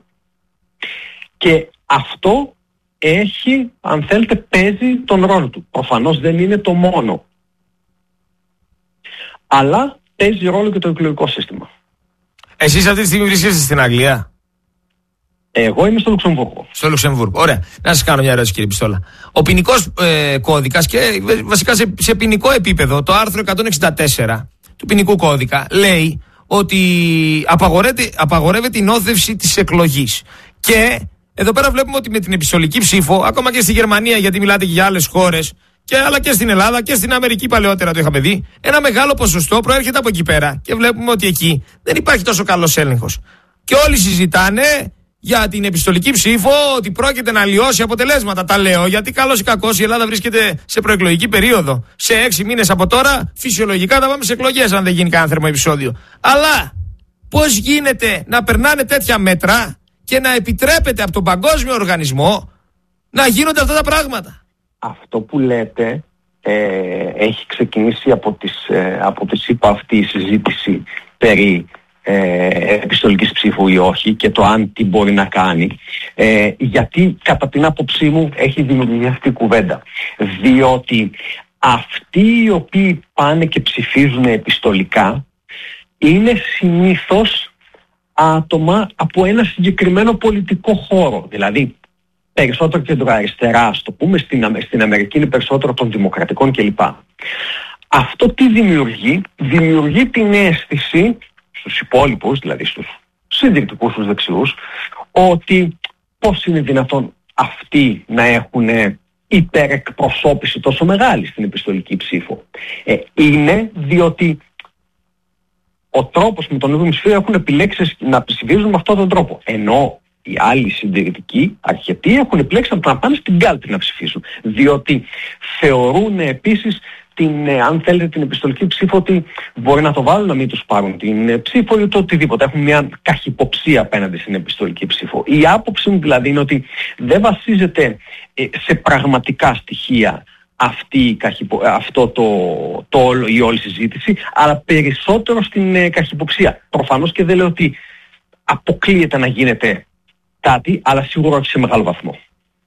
O: και αυτό έχει, αν θέλετε, παίζει τον ρόλο του. Προφανώς δεν είναι το μόνο. Αλλά παίζει ρόλο και το εκλογικό σύστημα.
A: Εσείς αυτή τη στιγμή βρίσκεστε στην Αγγλία?
O: Εγώ είμαι στο Λουξεμβούργο.
A: Στο Λουξεμβούργο. Ωραία. Να σας κάνω μια ερώτηση, κύριε Πιστόλα. Ο ποινικός ε, κώδικας και βασικά σε, σε ποινικό επίπεδο, το άρθρο εκατόν εξήντα τέσσερα του ποινικού κώδικα λέει ότι απαγορεύεται, απαγορεύεται η νόθευση της εκλογής. Και εδώ πέρα βλέπουμε ότι με την επιστολική ψήφο, ακόμα και στη Γερμανία, γιατί μιλάτε και για άλλες χώρες, και, αλλά και στην Ελλάδα και στην Αμερική παλαιότερα το είχαμε δει, ένα μεγάλο ποσοστό προέρχεται από εκεί πέρα. Και βλέπουμε ότι εκεί δεν υπάρχει τόσο καλός έλεγχος. Και όλοι συζητάνε για την επιστολική ψήφο, ότι πρόκειται να αλλοιώσει αποτελέσματα. Τα λέω γιατί καλώς ή κακώς η Ελλάδα βρίσκεται σε προεκλογική περίοδο. Σε έξι μήνες από τώρα, φυσιολογικά θα πάμε σε εκλογές, αν δεν γίνει κανένα θερμό επεισόδιο. Αλλά πώς γίνεται να περνάνε τέτοια μέτρα και να επιτρέπεται από τον παγκόσμιο οργανισμό να γίνονται αυτά τα πράγματα?
O: Αυτό που λέτε ε, έχει ξεκινήσει από τις, ε, από τις είπα αυτή η συζήτηση περί ε, επιστολικής ψήφου ή όχι και το αν τι μπορεί να κάνει, ε, γιατί κατά την άποψή μου έχει δημιουργηθεί αυτή η κουβέντα, διότι αυτοί οι οποίοι πάνε και ψηφίζουν επιστολικά είναι συνήθως άτομα από ένα συγκεκριμένο πολιτικό χώρο, δηλαδή περισσότερο κεντροαριστερά, ας το πούμε, στην, στην Αμερική είναι περισσότερο των δημοκρατικών κλπ. Αυτό τι δημιουργεί? Δημιουργεί την αίσθηση στους υπόλοιπους, δηλαδή στους συντηρητικούς, στους δεξιούς, ότι πώς είναι δυνατόν αυτοί να έχουν υπερεκπροσώπηση τόσο μεγάλη στην επιστολική ψήφο. Ε, είναι διότι ο τρόπος με τον οποίο ψηφίζουν έχουν επιλέξει να ψηφίζουν με αυτόν τον τρόπο. Ενώ οι άλλοι συντηρητικοί αρκετοί έχουν επιλέξει να πάνε στην κάλπη να ψηφίσουν. Διότι θεωρούν επίσης την, αν θέλετε, την επιστολική ψήφο ότι μπορεί να το βάλουν να μην τους πάρουν την ψήφο ή το οτιδήποτε. Έχουν μια καχυποψία απέναντι στην επιστολική ψήφο. Η άποψη μου δηλαδή είναι ότι δεν βασίζεται σε πραγματικά στοιχεία αυτή, αυτό το, το όλο, η όλη συζήτηση, αλλά περισσότερο στην ε, καχυποψία. Προφανώς και δεν λέω ότι αποκλείεται να γίνεται κάτι, αλλά σίγουρα όχι σε μεγάλο βαθμό.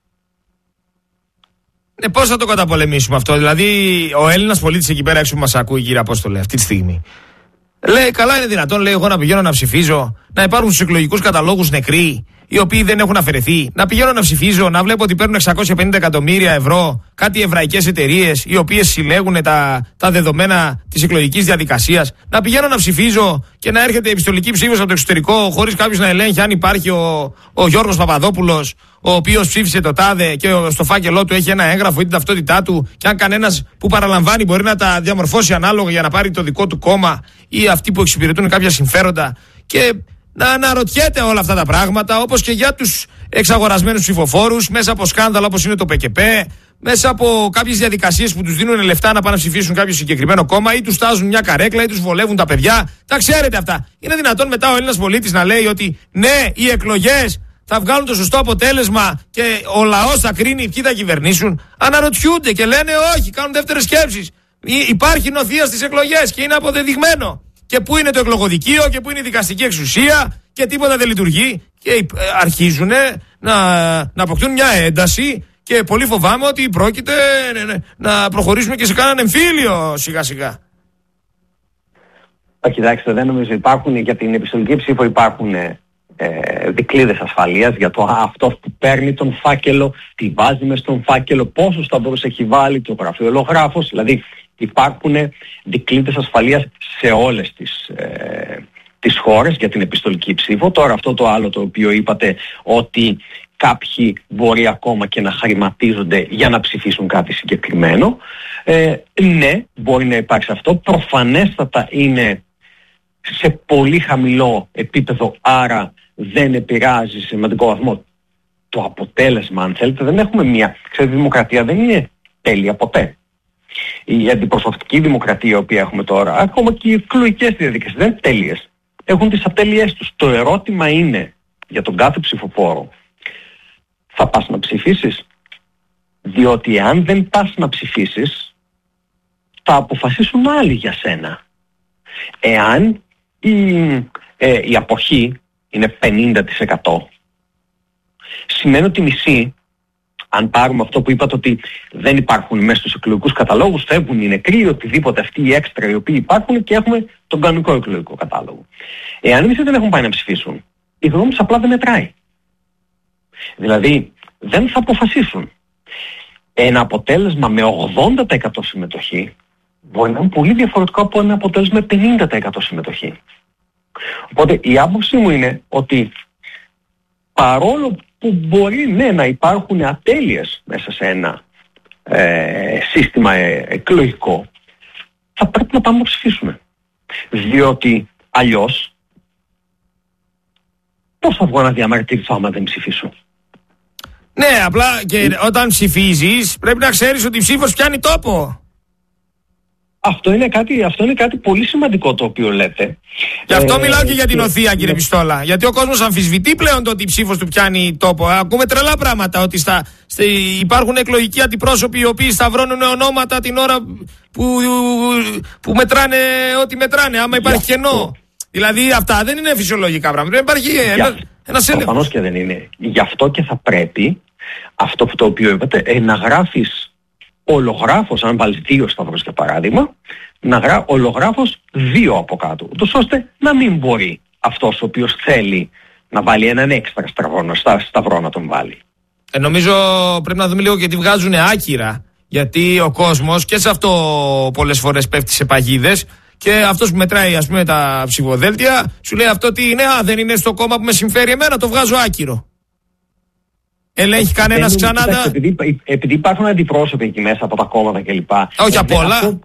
A: Ε, πώς θα το καταπολεμήσουμε αυτό? Δηλαδή, ο Έλληνας πολίτης εκεί πέρα έξω που μας ακούει, κύριε Απόστολε, αυτή τη στιγμή, λέει, καλά είναι δυνατόν, λέει, εγώ να πηγαίνω να ψηφίζω, να υπάρχουν στους εκλογικούς καταλόγους νεκροί, οι οποίοι δεν έχουν αφαιρεθεί, να πηγαίνω να ψηφίζω, να βλέπω ότι παίρνουν εξακόσια πενήντα εκατομμύρια ευρώ κάτι εβραϊκές εταιρείες, οι οποίες συλλέγουν τα, τα δεδομένα της εκλογικής διαδικασίας, να πηγαίνω να ψηφίζω και να έρχεται επιστολική ψήφος από το εξωτερικό, χωρίς κάποιος να ελέγχει αν υπάρχει ο, ο Γιώργος Παπαδόπουλος, ο οποίος ψήφισε το τάδε και στο φάκελό του έχει ένα έγγραφο ή την ταυτότητά του, και αν κανένας που παραλαμβάνει μπορεί να τα διαμορφώσει ανάλογα για να πάρει το δικό του κόμμα ή αυτοί που εξυπηρετούν κάποια συμφέροντα. Και να αναρωτιέται όλα αυτά τα πράγματα, όπως και για τους εξαγορασμένους ψηφοφόρους, μέσα από σκάνδαλα όπως είναι το ΠΚΠ, μέσα από κάποιες διαδικασίες που τους δίνουν λεφτά να πάνε να ψηφίσουν κάποιο συγκεκριμένο κόμμα, ή τους στάζουν μια καρέκλα ή τους βολεύουν τα παιδιά. Τα ξέρετε αυτά. Είναι δυνατόν μετά ο Έλληνας πολίτης να λέει ότι ναι, οι εκλογές θα βγάλουν το σωστό αποτέλεσμα και ο λαός θα κρίνει ποιοι θα κυβερνήσουν? Αναρωτιούνται και λένε όχι, κάνουν δεύτερες σκέψεις. Υπάρχει νοθεία στις εκλογές και είναι αποδεδειγμένο. Και πού είναι το εκλογοδικείο και πού είναι η δικαστική εξουσία και τίποτα δεν λειτουργεί. Και αρχίζουν να, να αποκτούν μια ένταση και πολύ φοβάμαι ότι πρόκειται να προχωρήσουμε και σε κάναν εμφύλιο σιγά σιγά.
O: Κοιτάξτε, δεν νομίζω υπάρχουν για την επιστολική ψήφο, υπάρχουν ε, δικλείδες ασφαλείας για το αυτό που παίρνει τον φάκελο, τι βάζει μες στον φάκελο, πόσους θα μπορούσε έχει βάλει, το γραφειολογράφος, δηλαδή υπάρχουν δικλείδες ασφαλείας σε όλες τις, ε, τις χώρες για την επιστολική ψήφο. Τώρα αυτό το άλλο το οποίο είπατε, ότι κάποιοι μπορεί ακόμα και να χρηματίζονται για να ψηφίσουν κάτι συγκεκριμένο, ε, ναι, μπορεί να υπάρξει αυτό. Προφανέστατα είναι σε πολύ χαμηλό επίπεδο, άρα δεν επηρεάζει σε σημαντικό βαθμό το αποτέλεσμα, αν θέλετε. Δεν έχουμε μια, ξέρετε, η δημοκρατία δεν είναι τέλεια ποτέ. Η αντιπροσωπευτική δημοκρατία η οποία έχουμε τώρα, ακόμα και οι εκλογικές διαδικασίες δεν είναι τέλειες. Έχουν τις ατέλειές τους. Το ερώτημα είναι για τον κάθε ψηφοφόρο, θα πας να ψηφίσεις? Διότι αν δεν πας να ψηφίσεις, θα αποφασίσουν άλλοι για σένα. Εάν η, ε, η αποχή είναι πενήντα τοις εκατό, σημαίνει ότι μισή, αν πάρουμε αυτό που είπατε ότι δεν υπάρχουν μέσα στους εκλογικούς καταλόγους, φεύγουν οι νεκροί, οτιδήποτε αυτοί οι έξτρα οι οποίοι υπάρχουν, και έχουμε τον κανονικό εκλογικό κατάλογο. Εάν εμείς δεν έχουν πάει να ψηφίσουν, η γνώμη τους απλά δεν μετράει. Δηλαδή δεν θα αποφασίσουν. Ένα αποτέλεσμα με ογδόντα τοις εκατό συμμετοχή μπορεί να είναι πολύ διαφορετικό από ένα αποτέλεσμα με πενήντα τοις εκατό συμμετοχή. Οπότε η άποψή μου είναι ότι παρόλο που μπορεί ναι, να υπάρχουν ατέλειες μέσα σε ένα ε, σύστημα ε, εκλογικό, θα πρέπει να πάμε να ψηφίσουμε. Διότι αλλιώς πώς θα βγω να διαμαρτυρηθώ άμα δεν ψηφίσω?
A: Ναι, απλά και όταν ψηφίζεις πρέπει να ξέρεις ότι η ψήφος πιάνει τόπο.
O: Αυτό είναι κάτι, αυτό είναι κάτι πολύ σημαντικό το οποίο λέτε.
A: Γι' αυτό ε, μιλάω και για την οθεία, κύριε Πιστόλα. Γιατί ο κόσμος αμφισβητεί πλέον το ότι η ψήφος του πιάνει τόπο. Ακούμε τρελά πράγματα. Ότι στα, στα, υπάρχουν εκλογικοί αντιπρόσωποι οι οποίοι σταυρώνουν ονόματα την ώρα που, που μετράνε ό,τι μετράνε. Άμα υπάρχει κενό. Δηλαδή αυτά δεν είναι φυσιολογικά πράγματα. Υπάρχει ένα, ένας έλεγχος.
O: Προφανώς και δεν είναι. Γι' αυτό και θα πρέπει αυτό που το οποίο είπατε, ε, να γράφεις ολογράφος, αν βάλεις δύο σταυρούς για παράδειγμα, να γράφει ολογράφος δύο από κάτω, ούτως ώστε να μην μπορεί αυτός ο οποίος θέλει να βάλει έναν έξτρα σταυρό, σταυρό να τον βάλει.
A: Ε, νομίζω πρέπει να δούμε λίγο γιατί βγάζουν άκυρα. Γιατί ο κόσμος και σε αυτό πολλές φορές πέφτει σε παγίδες και αυτός που μετράει ας πούμε τα ψηφοδέλτια σου λέει αυτό τι είναι, α, δεν είναι στο κόμμα που με συμφέρει εμένα, το βγάζω άκυρο. Ελέγχει κανένας ξανά τα...
O: Επειδή, επειδή υπάρχουν αντιπρόσωποι εκεί μέσα από τα κόμματα κλπ.
A: Όχι απ' όλα. Αυτό...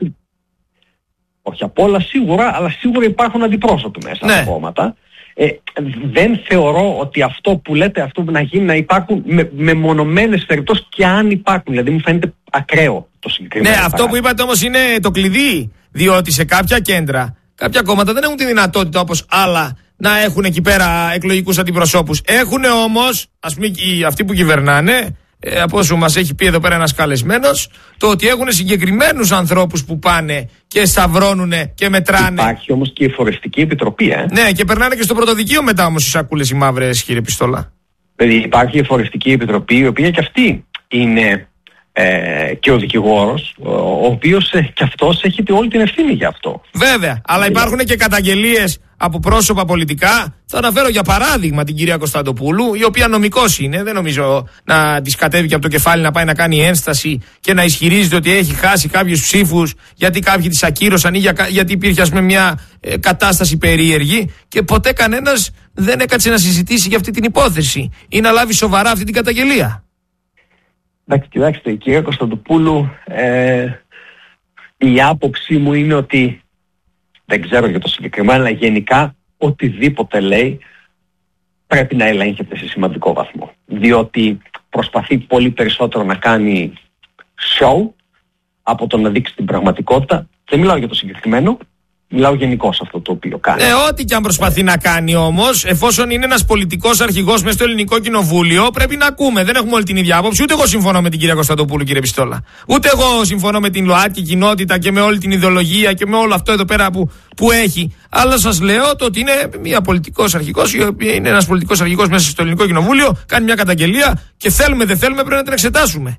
O: Όχι απ' όλα σίγουρα, αλλά σίγουρα υπάρχουν αντιπρόσωποι μέσα
A: ναι.
O: από τα κόμματα. Ε, δεν θεωρώ ότι αυτό που λέτε αυτό να γίνει να υπάρχουν με, με μονομένες περιπτώσεις και αν υπάρχουν. Δηλαδή μου φαίνεται ακραίο το συγκεκριμένο.
A: Ναι, αυτό που είπατε όμως είναι το κλειδί. Διότι σε κάποια κέντρα, κάποια κόμματα δεν έχουν τη δυνατότητα όπως άλλα να έχουν εκεί πέρα εκλογικούς αντιπροσώπους. Έχουν όμως, ας πούμε αυτοί που κυβερνάνε, ε, από όσο μας έχει πει εδώ πέρα ένας καλεσμένος, το ότι έχουν συγκεκριμένους ανθρώπους που πάνε και σταυρώνουν και μετράνε.
O: Υπάρχει όμως και η Εφορευτική Επιτροπή, ε.
A: Ναι, και περνάνε και στο πρωτοδικείο μετά όμως οι σακούλες οι μαύρες, κύριε Πιστόλα.
O: Δηλαδή υπάρχει η Εφορευτική Επιτροπή, η οποία και αυτή είναι ε, και ο δικηγόρος, ο, ο οποίος ε, και αυτός έχει όλη την ευθύνη για αυτό.
A: Βέβαια, αλλά υπάρχουν και καταγγελίες από πρόσωπα πολιτικά. Θα αναφέρω για παράδειγμα την κυρία Κωνσταντοπούλου, η οποία νομικός είναι. Δεν νομίζω να της κατέβηκε από το κεφάλι να πάει να κάνει ένσταση και να ισχυρίζεται ότι έχει χάσει κάποιους ψήφους γιατί κάποιοι της ακύρωσαν ή για, γιατί υπήρχε ας πούμε μια ε, κατάσταση περίεργη και ποτέ κανένας δεν έκατσε να συζητήσει για αυτή την υπόθεση ή να λάβει σοβαρά αυτή την καταγγελία.
O: Εντάξει, κοιτάξτε, η κυρία Κωνσταντοπούλου, ε, η άποψή μου είναι ότι δεν ξέρω για το συγκεκριμένο, αλλά γενικά οτιδήποτε λέει πρέπει να ελέγχεται σε σημαντικό βαθμό. Διότι προσπαθεί πολύ περισσότερο να κάνει show από το να δείξει την πραγματικότητα. Δεν μιλάω για το συγκεκριμένο, μιλάω γενικώς αυτό το οποίο κάνει.
A: Ε, ό,τι και αν προσπαθεί ε. να κάνει όμως, εφόσον είναι ένας πολιτικός αρχηγός μέσα στο ελληνικό κοινοβούλιο, πρέπει να ακούμε. Δεν έχουμε όλη την ίδια άποψη. Ούτε εγώ συμφωνώ με την κυρία Κωνσταντοπούλου, κύριε Πιστόλα. Ούτε εγώ συμφωνώ με την ΛΟΑΤΚΙ κοινότητα και με όλη την ιδεολογία και με όλο αυτό εδώ πέρα που, που έχει. Αλλά σας λέω το ότι είναι μια πολιτικός αρχηγός, η οποία είναι ένας πολιτικός αρχηγός μέσα στο ελληνικό κοινοβούλιο, κάνει μια καταγγελία και θέλουμε δεν θέλουμε πρέπει να την εξετάσουμε.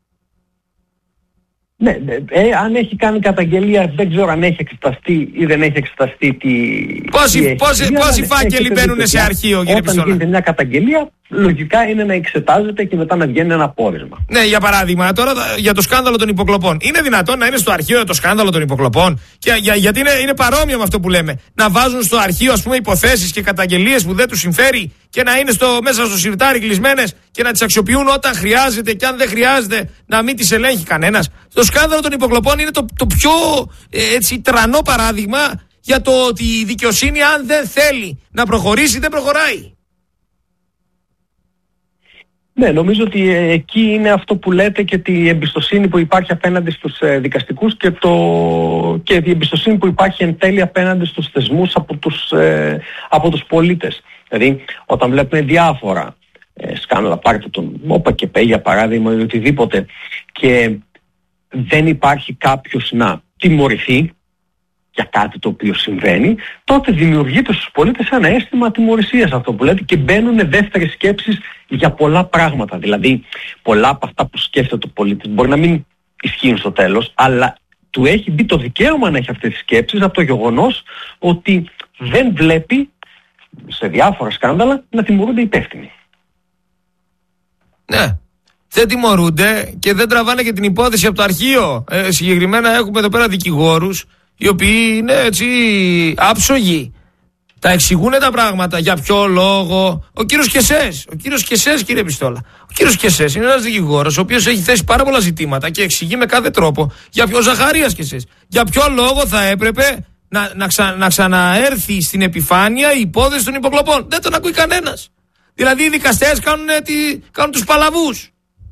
O: Ναι, ε, αν έχει κάνει καταγγελία, δεν ξέρω αν έχει εξεταστεί ή δεν έχει εξεταστεί τι.
A: Πόσοι, πόσοι, πόσοι φάκελοι μπαίνουν σε αρχείο, κύριε Πιστόλα.
O: Όταν γίνεται μια καταγγελία, λογικά είναι να εξετάζεται και μετά να βγαίνει ένα πόρισμα.
A: Ναι, για παράδειγμα, τώρα για το σκάνδαλο των υποκλοπών. Είναι δυνατόν να είναι στο αρχείο το σκάνδαλο των υποκλοπών? Και, για, γιατί είναι, είναι παρόμοιο με αυτό που λέμε. Να βάζουν στο αρχείο, ας πούμε, υποθέσεις και καταγγελίες που δεν τους συμφέρει και να είναι στο, μέσα στο σιρτάρι κλεισμένες και να τις αξιοποιούν όταν χρειάζεται και αν δεν χρειάζεται να μην τις ελέγχει κανένας. Το σκάνδαλο των υποκλοπών είναι το, το πιο ε, έτσι, τρανό παράδειγμα για το ότι η δικαιοσύνη, αν δεν θέλει να προχωρήσει, δεν προχωράει.
O: Ναι, νομίζω ότι ε, εκεί είναι αυτό που λέτε και η εμπιστοσύνη που υπάρχει απέναντι στους ε, δικαστικούς και, το, και η εμπιστοσύνη που υπάρχει εν τέλει απέναντι στους θεσμούς από τους, ε, από τους πολίτες. Δηλαδή, όταν βλέπουμε διάφορα ε, σκάνδαλα, πάρτε τον ΟΠΑ και ΠΕ για παράδειγμα ή οτιδήποτε και δεν υπάρχει κάποιος να τιμωρηθεί για κάτι το οποίο συμβαίνει, τότε δημιουργείται στους πολίτες ένα αίσθημα τιμωρησίας αυτό που λέτε και μπαίνουν δεύτερες σκέψεις για πολλά πράγματα. Δηλαδή, πολλά από αυτά που σκέφτεται ο πολίτης μπορεί να μην ισχύουν στο τέλος, αλλά του έχει μπει το δικαίωμα να έχει αυτές τις σκέψεις από το γεγονός ότι δεν βλέπει σε διάφορα σκάνδαλα να τιμωρούνται υπεύθυνοι.
A: Ναι. Δεν τιμωρούνται και δεν τραβάνε και την υπόθεση από το αρχείο. Ε, συγκεκριμένα έχουμε εδώ πέρα δικηγόρους οι οποίοι είναι έτσι άψογοι. Τα εξηγούν τα πράγματα. Για ποιο λόγο? Ο κύριος Κεσές, ο κύριος Κεσές, κύριε Πιστόλα. Ο κύριος Κεσές είναι ένας δικηγόρος ο οποίος έχει θέσει πάρα πολλά ζητήματα και εξηγεί με κάθε τρόπο για ποιο Ζαχαρίας Κεσές. Για ποιο λόγο θα έπρεπε να, να, ξα, να ξαναέρθει στην επιφάνεια η υπόθεση των υποκλοπών. Δεν τον ακούει κανένας. Δηλαδή οι δικαστές κάνουν, τι, κάνουν τους παλαβούς.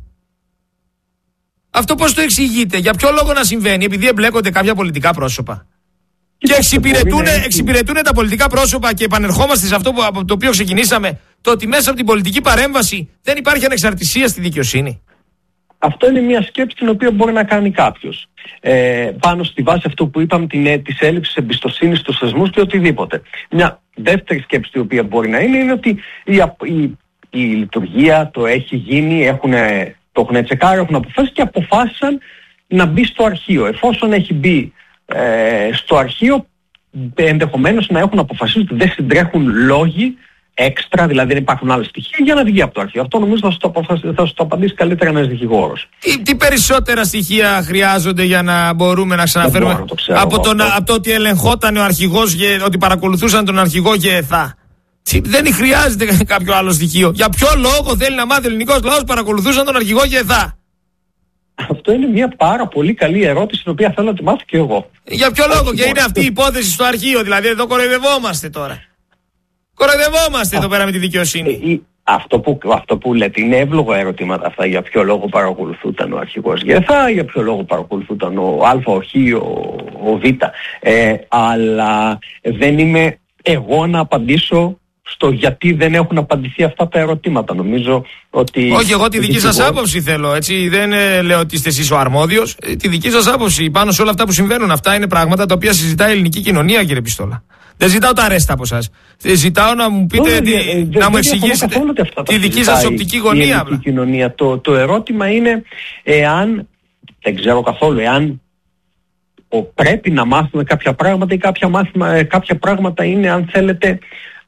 A: Αυτό πώς το εξηγείτε? Για ποιο λόγο να συμβαίνει? Επειδή εμπλέκονται κάποια πολιτικά πρόσωπα. Και εξυπηρετούν, εξυπηρετούν τα πολιτικά πρόσωπα και επανερχόμαστε σε αυτό που, από το οποίο ξεκινήσαμε, το ότι μέσα από την πολιτική παρέμβαση δεν υπάρχει ανεξαρτησία στη δικαιοσύνη.
O: Αυτό είναι μια σκέψη την οποία μπορεί να κάνει κάποιος. Ε, πάνω στη βάση αυτού που είπαμε, την, της έλλειψης εμπιστοσύνης στους θεσμούς και οτιδήποτε. Μια δεύτερη σκέψη η οποία μπορεί να είναι, είναι ότι η, η, η λειτουργία το έχει γίνει, έχουν, το έχουν τσεκάρει, έχουν αποφάσει και αποφάσισαν να μπει στο αρχείο. Εφόσον έχει μπει ε, στο αρχείο, ενδεχομένως να έχουν αποφασίσει ότι δεν συντρέχουν λόγοι έξτρα, δηλαδή δεν υπάρχουν άλλα στοιχεία για να βγει από το αρχείο. Αυτό νομίζω θα σου το, θα σου το απαντήσει καλύτερα ένας δικηγόρος.
A: Τι, τι περισσότερα στοιχεία χρειάζονται για να μπορούμε να ξαναφέρουμε να το από, τον, από το ότι ελεγχόταν ο αρχηγός, ότι παρακολουθούσαν τον αρχηγό ΓΕΘΑ. Δεν χρειάζεται κάποιο άλλο στοιχείο. Για ποιο λόγο θέλει να μάθει ο ελληνικός λαός παρακολουθούσαν τον αρχηγό ΓΕΘΑ?
O: Αυτό είναι μια πάρα πολύ καλή ερώτηση, την οποία θέλω να τη μάθω και εγώ.
A: Για ποιο λόγο? Και είναι αυτή η υπόθεση στο αρχείο, δηλαδή εδώ κοροϊδευόμαστε τώρα. Κοροϊδευόμαστε εδώ πέρα με τη δικαιοσύνη.
O: Αυτό που, αυτό που λέτε είναι εύλογα ερωτήματα αυτά. Για ποιο λόγο παρακολουθούταν ο αρχηγός ΓΕΘΑ, για ποιο λόγο παρακολουθούταν ο Α, ο Χ, ο, ο Β. Ε, αλλά δεν είμαι εγώ να απαντήσω στο γιατί δεν έχουν απαντηθεί αυτά τα ερωτήματα. Νομίζω ότι...
A: Όχι, εγώ τη δική σας άποψη θέλω, έτσι. Δεν ε, λέω ότι είστε εσείς ο αρμόδιος. Ε, τη δική σας άποψη πάνω σε όλα αυτά που συμβαίνουν. Αυτά είναι πράγματα τα οποία συζητάει η ελληνική κοινωνία, κύριε Πιστόλα. Δεν ζητάω τα ρέστα από εσάς. Ζητάω να μου πείτε,
O: Όχι,
A: τι,
O: δε,
A: να
O: δε,
A: μου εξηγήσετε τη δική σας οπτική γωνία.
O: Η κοινωνία. Το, το ερώτημα είναι εάν, δεν ξέρω καθόλου, εάν ο, πρέπει να μάθουμε κάποια πράγματα ή κάποια, μάθημα, κάποια πράγματα είναι, αν θέλετε,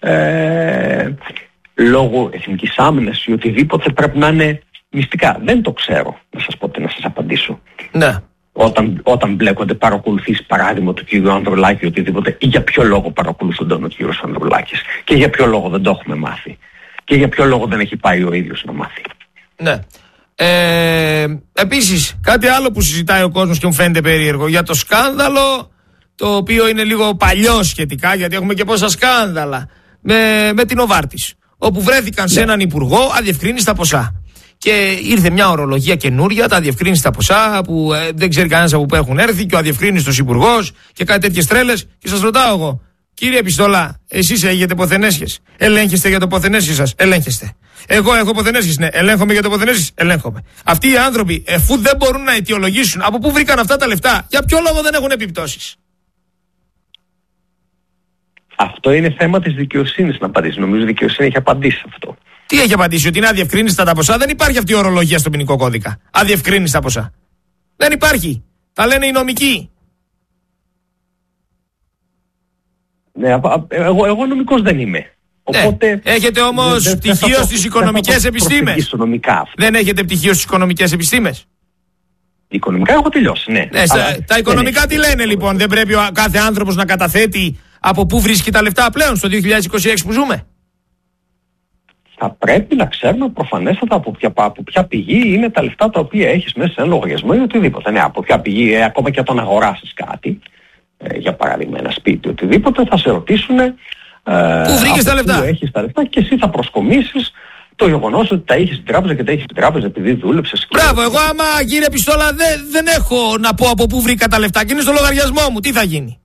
O: ε, λόγω εθνικής άμυνας ή οτιδήποτε, πρέπει να είναι μυστικά. Δεν το ξέρω, να σας πω τι να σας απαντήσω.
A: Ναι.
O: Όταν, όταν μπλέκονται παρακολουθείς, παράδειγμα του κύριου Ανδρουλάκη ή οτιδήποτε, ή για ποιο λόγο παρακολουθούνταν ο κύριος Ανδρουλάκης και για ποιο λόγο δεν το έχουμε μάθει και για ποιο λόγο δεν έχει πάει ο ίδιος να μάθει.
A: Ναι. Ε, επίσης, κάτι άλλο που συζητάει ο κόσμος και μου φαίνεται περίεργο, για το σκάνδαλο, το οποίο είναι λίγο παλιό σχετικά, γιατί έχουμε και πόσα σκάνδαλα, με, με την Οβάρτης, όπου βρέθηκαν ναι. σε έναν υπουργό αδιευκρίνηστα ποσά. Και ήρθε μια ορολογία καινούρια, τα αδιευκρίνηστα ποσά που ε, δεν ξέρει κανένας από πού έχουν έρθει και ο αδιευκρίνιστος υπουργός και κάτι τέτοιες τρέλες. Και σας ρωτάω εγώ, κύριε Πιστόλα, εσείς έχετε ποθενέσχες? Ελέγχεστε για το ποθενέσχες σας? Ελέγχεστε. Εγώ έχω ποθενέσχες? Ναι. Ελέγχομαι για το ποθενέσχες? Ελέγχομαι. Αυτοί οι άνθρωποι, εφού δεν μπορούν να αιτιολογήσουν από πού βρήκαν αυτά τα λεφτά, για ποιο λόγο δεν έχουν επιπτώσεις?
O: Αυτό είναι θέμα της δικαιοσύνης να απαντήσει. Νομίζω η δικαιοσύνη έχει απαντήσει αυτό.
A: Τι έχει απαντήσει? Ότι είναι αδιευκρίνηστα τα ποσά? Δεν υπάρχει αυτή η ορολογία στο ποινικό κώδικα. Αδιευκρίνηστα ποσά. Δεν υπάρχει. Τα λένε οι νομικοί.
O: Ναι, εγώ, εγώ νομικός δεν είμαι. Οπότε,
A: ναι. Έχετε όμως δε, δε, πτυχίο στις οικονομικές επιστήμες? Δεν έχετε πτυχίο στις οικονομικές επιστήμες?
O: Οικονομικά έχω τελειώσει, ναι.
A: ναι στα, τα οικονομικά τι λένε λοιπόν? Δεν πρέπει ο κάθε άνθρωπος να καταθέτει από πού βρίσκει τα λεφτά πλέον στο δύο χιλιάδες είκοσι έξι που ζούμε?
O: Θα πρέπει να ξέρουμε προφανέστατα από ποια, από ποια πηγή είναι τα λεφτά τα οποία έχεις μέσα σε ένα λογαριασμό ή οτιδήποτε. Ναι, από ποια πηγή, ε, ακόμα και όταν αγοράσεις κάτι, ε, για παράδειγμα ένα σπίτι, οτιδήποτε, θα σε ρωτήσουν ε,
A: πού βρήκες τα λεφτά.
O: Πού έχεις τα λεφτά και εσύ θα προσκομίσεις το γεγονός ότι τα έχεις στην τράπεζα και τα έχεις στην τράπεζα επειδή δούλεψες.
A: Μπράβο, εγώ άμα κύριε Πιστόλα δεν, δεν έχω να πω από πού βρήκα τα λεφτά και είναι στο λογαριασμό μου, τι θα γίνει?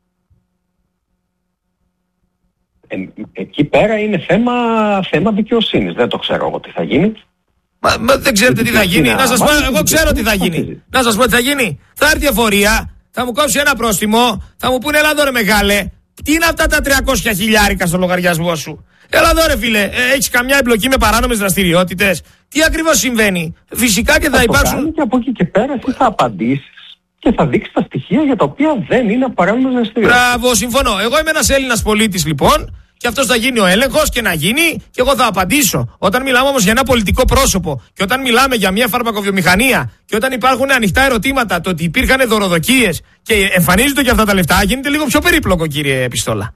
O: Ε, εκεί πέρα είναι θέμα, θέμα δικαιοσύνης. Δεν το ξέρω εγώ τι θα γίνει.
A: Μα, μα δεν ξέρετε τι θα γίνει. Να σας πω, εγώ ξέρω τι θα γίνει. Να σας πω τι θα γίνει. Θα έρθει η εφορία, θα μου κόψει ένα πρόστιμο, θα μου πούνε έλα εδώ ρε μεγάλε, τι είναι αυτά τα τριακόσια χιλιάρικα στο λογαριασμό σου? Έλα εδώ ρε φίλε, ε, έχεις καμιά εμπλοκή με παράνομες δραστηριότητες? Τι ακριβώς συμβαίνει? Φυσικά και θα, θα υπάρξουν...
O: Και από εκεί και πέρα εσύ θα απαντήσεις και θα δείξει τα στοιχεία για τα οποία δεν είναι παράνομες δραστηριότητες.
A: Μπράβο, συμφωνώ. Εγώ είμαι ένας Έλληνας πολίτης λοιπόν. Και αυτός θα γίνει ο έλεγχος και να γίνει και εγώ θα απαντήσω. Όταν μιλάμε όμως για ένα πολιτικό πρόσωπο και όταν μιλάμε για μια φαρμακοβιομηχανία και όταν υπάρχουν ανοιχτά ερωτήματα το ότι υπήρχαν δωροδοκίες και εμφανίζονται και αυτά τα λεφτά, γίνεται λίγο πιο περίπλοκο, κύριε Πιστόλα.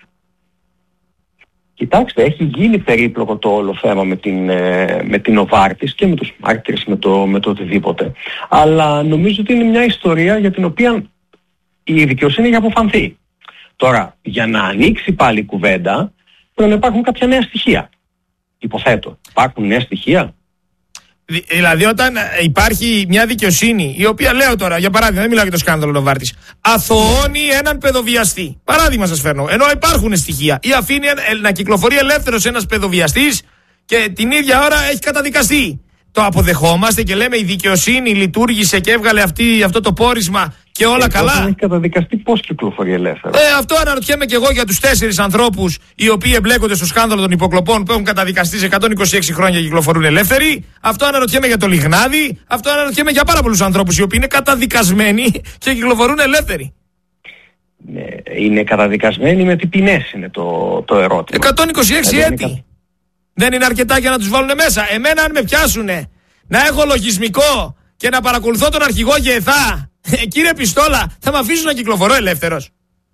O: Κοιτάξτε, έχει γίνει περίπλοκο το όλο θέμα με την, με την Οβάρτης και με τους μάρτυρες, με το, με το οτιδήποτε. Αλλά νομίζω ότι είναι μια ιστορία για την οποία η δικαιοσύνη έχει αποφανθεί. Τώρα, για να ανοίξει πάλι η κουβέντα, πρέπει να υπάρχουν κάποια νέα στοιχεία. Υποθέτω. Υπάρχουν νέα στοιχεία.
A: Δηλαδή, όταν υπάρχει μια δικαιοσύνη, η οποία λέω τώρα, για παράδειγμα, δεν μιλάω για το σκάνδαλο Νοβάρτης, αθωώνει έναν παιδοβιαστή. Παράδειγμα σας φέρνω. Ενώ υπάρχουν στοιχεία. Ή αφήνει να κυκλοφορεί ελεύθερος ένας παιδοβιαστής και την ίδια ώρα έχει καταδικαστεί. το αποδεχόμαστε και λέμε η δικαιοσύνη λειτουργήσε και έβγαλε αυτή, αυτό το πόρισμα και όλα
O: ε,
A: καλά.
O: Έχει καταδικαστεί πώς κυκλοφορεί ελεύθερα.
A: Ε, αυτό αναρωτιέμαι και εγώ για τους τέσσερις ανθρώπους οι οποίοι εμπλέκονται στο σκάνδαλο των υποκλοπών που έχουν καταδικαστεί σε εκατόν είκοσι έξι χρόνια και κυκλοφορούν ελεύθεροι. Αυτό αναρωτιέμαι για το Λιγνάδι. Αυτό αναρωτιέμαι για πάρα πολλούς ανθρώπους οι οποίοι είναι καταδικασμένοι και κυκλοφορούν ελεύθεροι.
O: Είναι καταδικασμένοι με τι ποινές είναι το, το ερώτημα.
A: εκατόν είκοσι έξι
O: δεν
A: έτη. Είναι... Δεν είναι αρκετά για να τους βάλουν μέσα. Εμένα αν με πιάσουνε να έχω λογισμικό και να παρακολουθώ τον αρχηγό ΓΕΘΑ, ε, κύριε Πιστόλα, θα με αφήσουν να κυκλοφορώ ελεύθερος?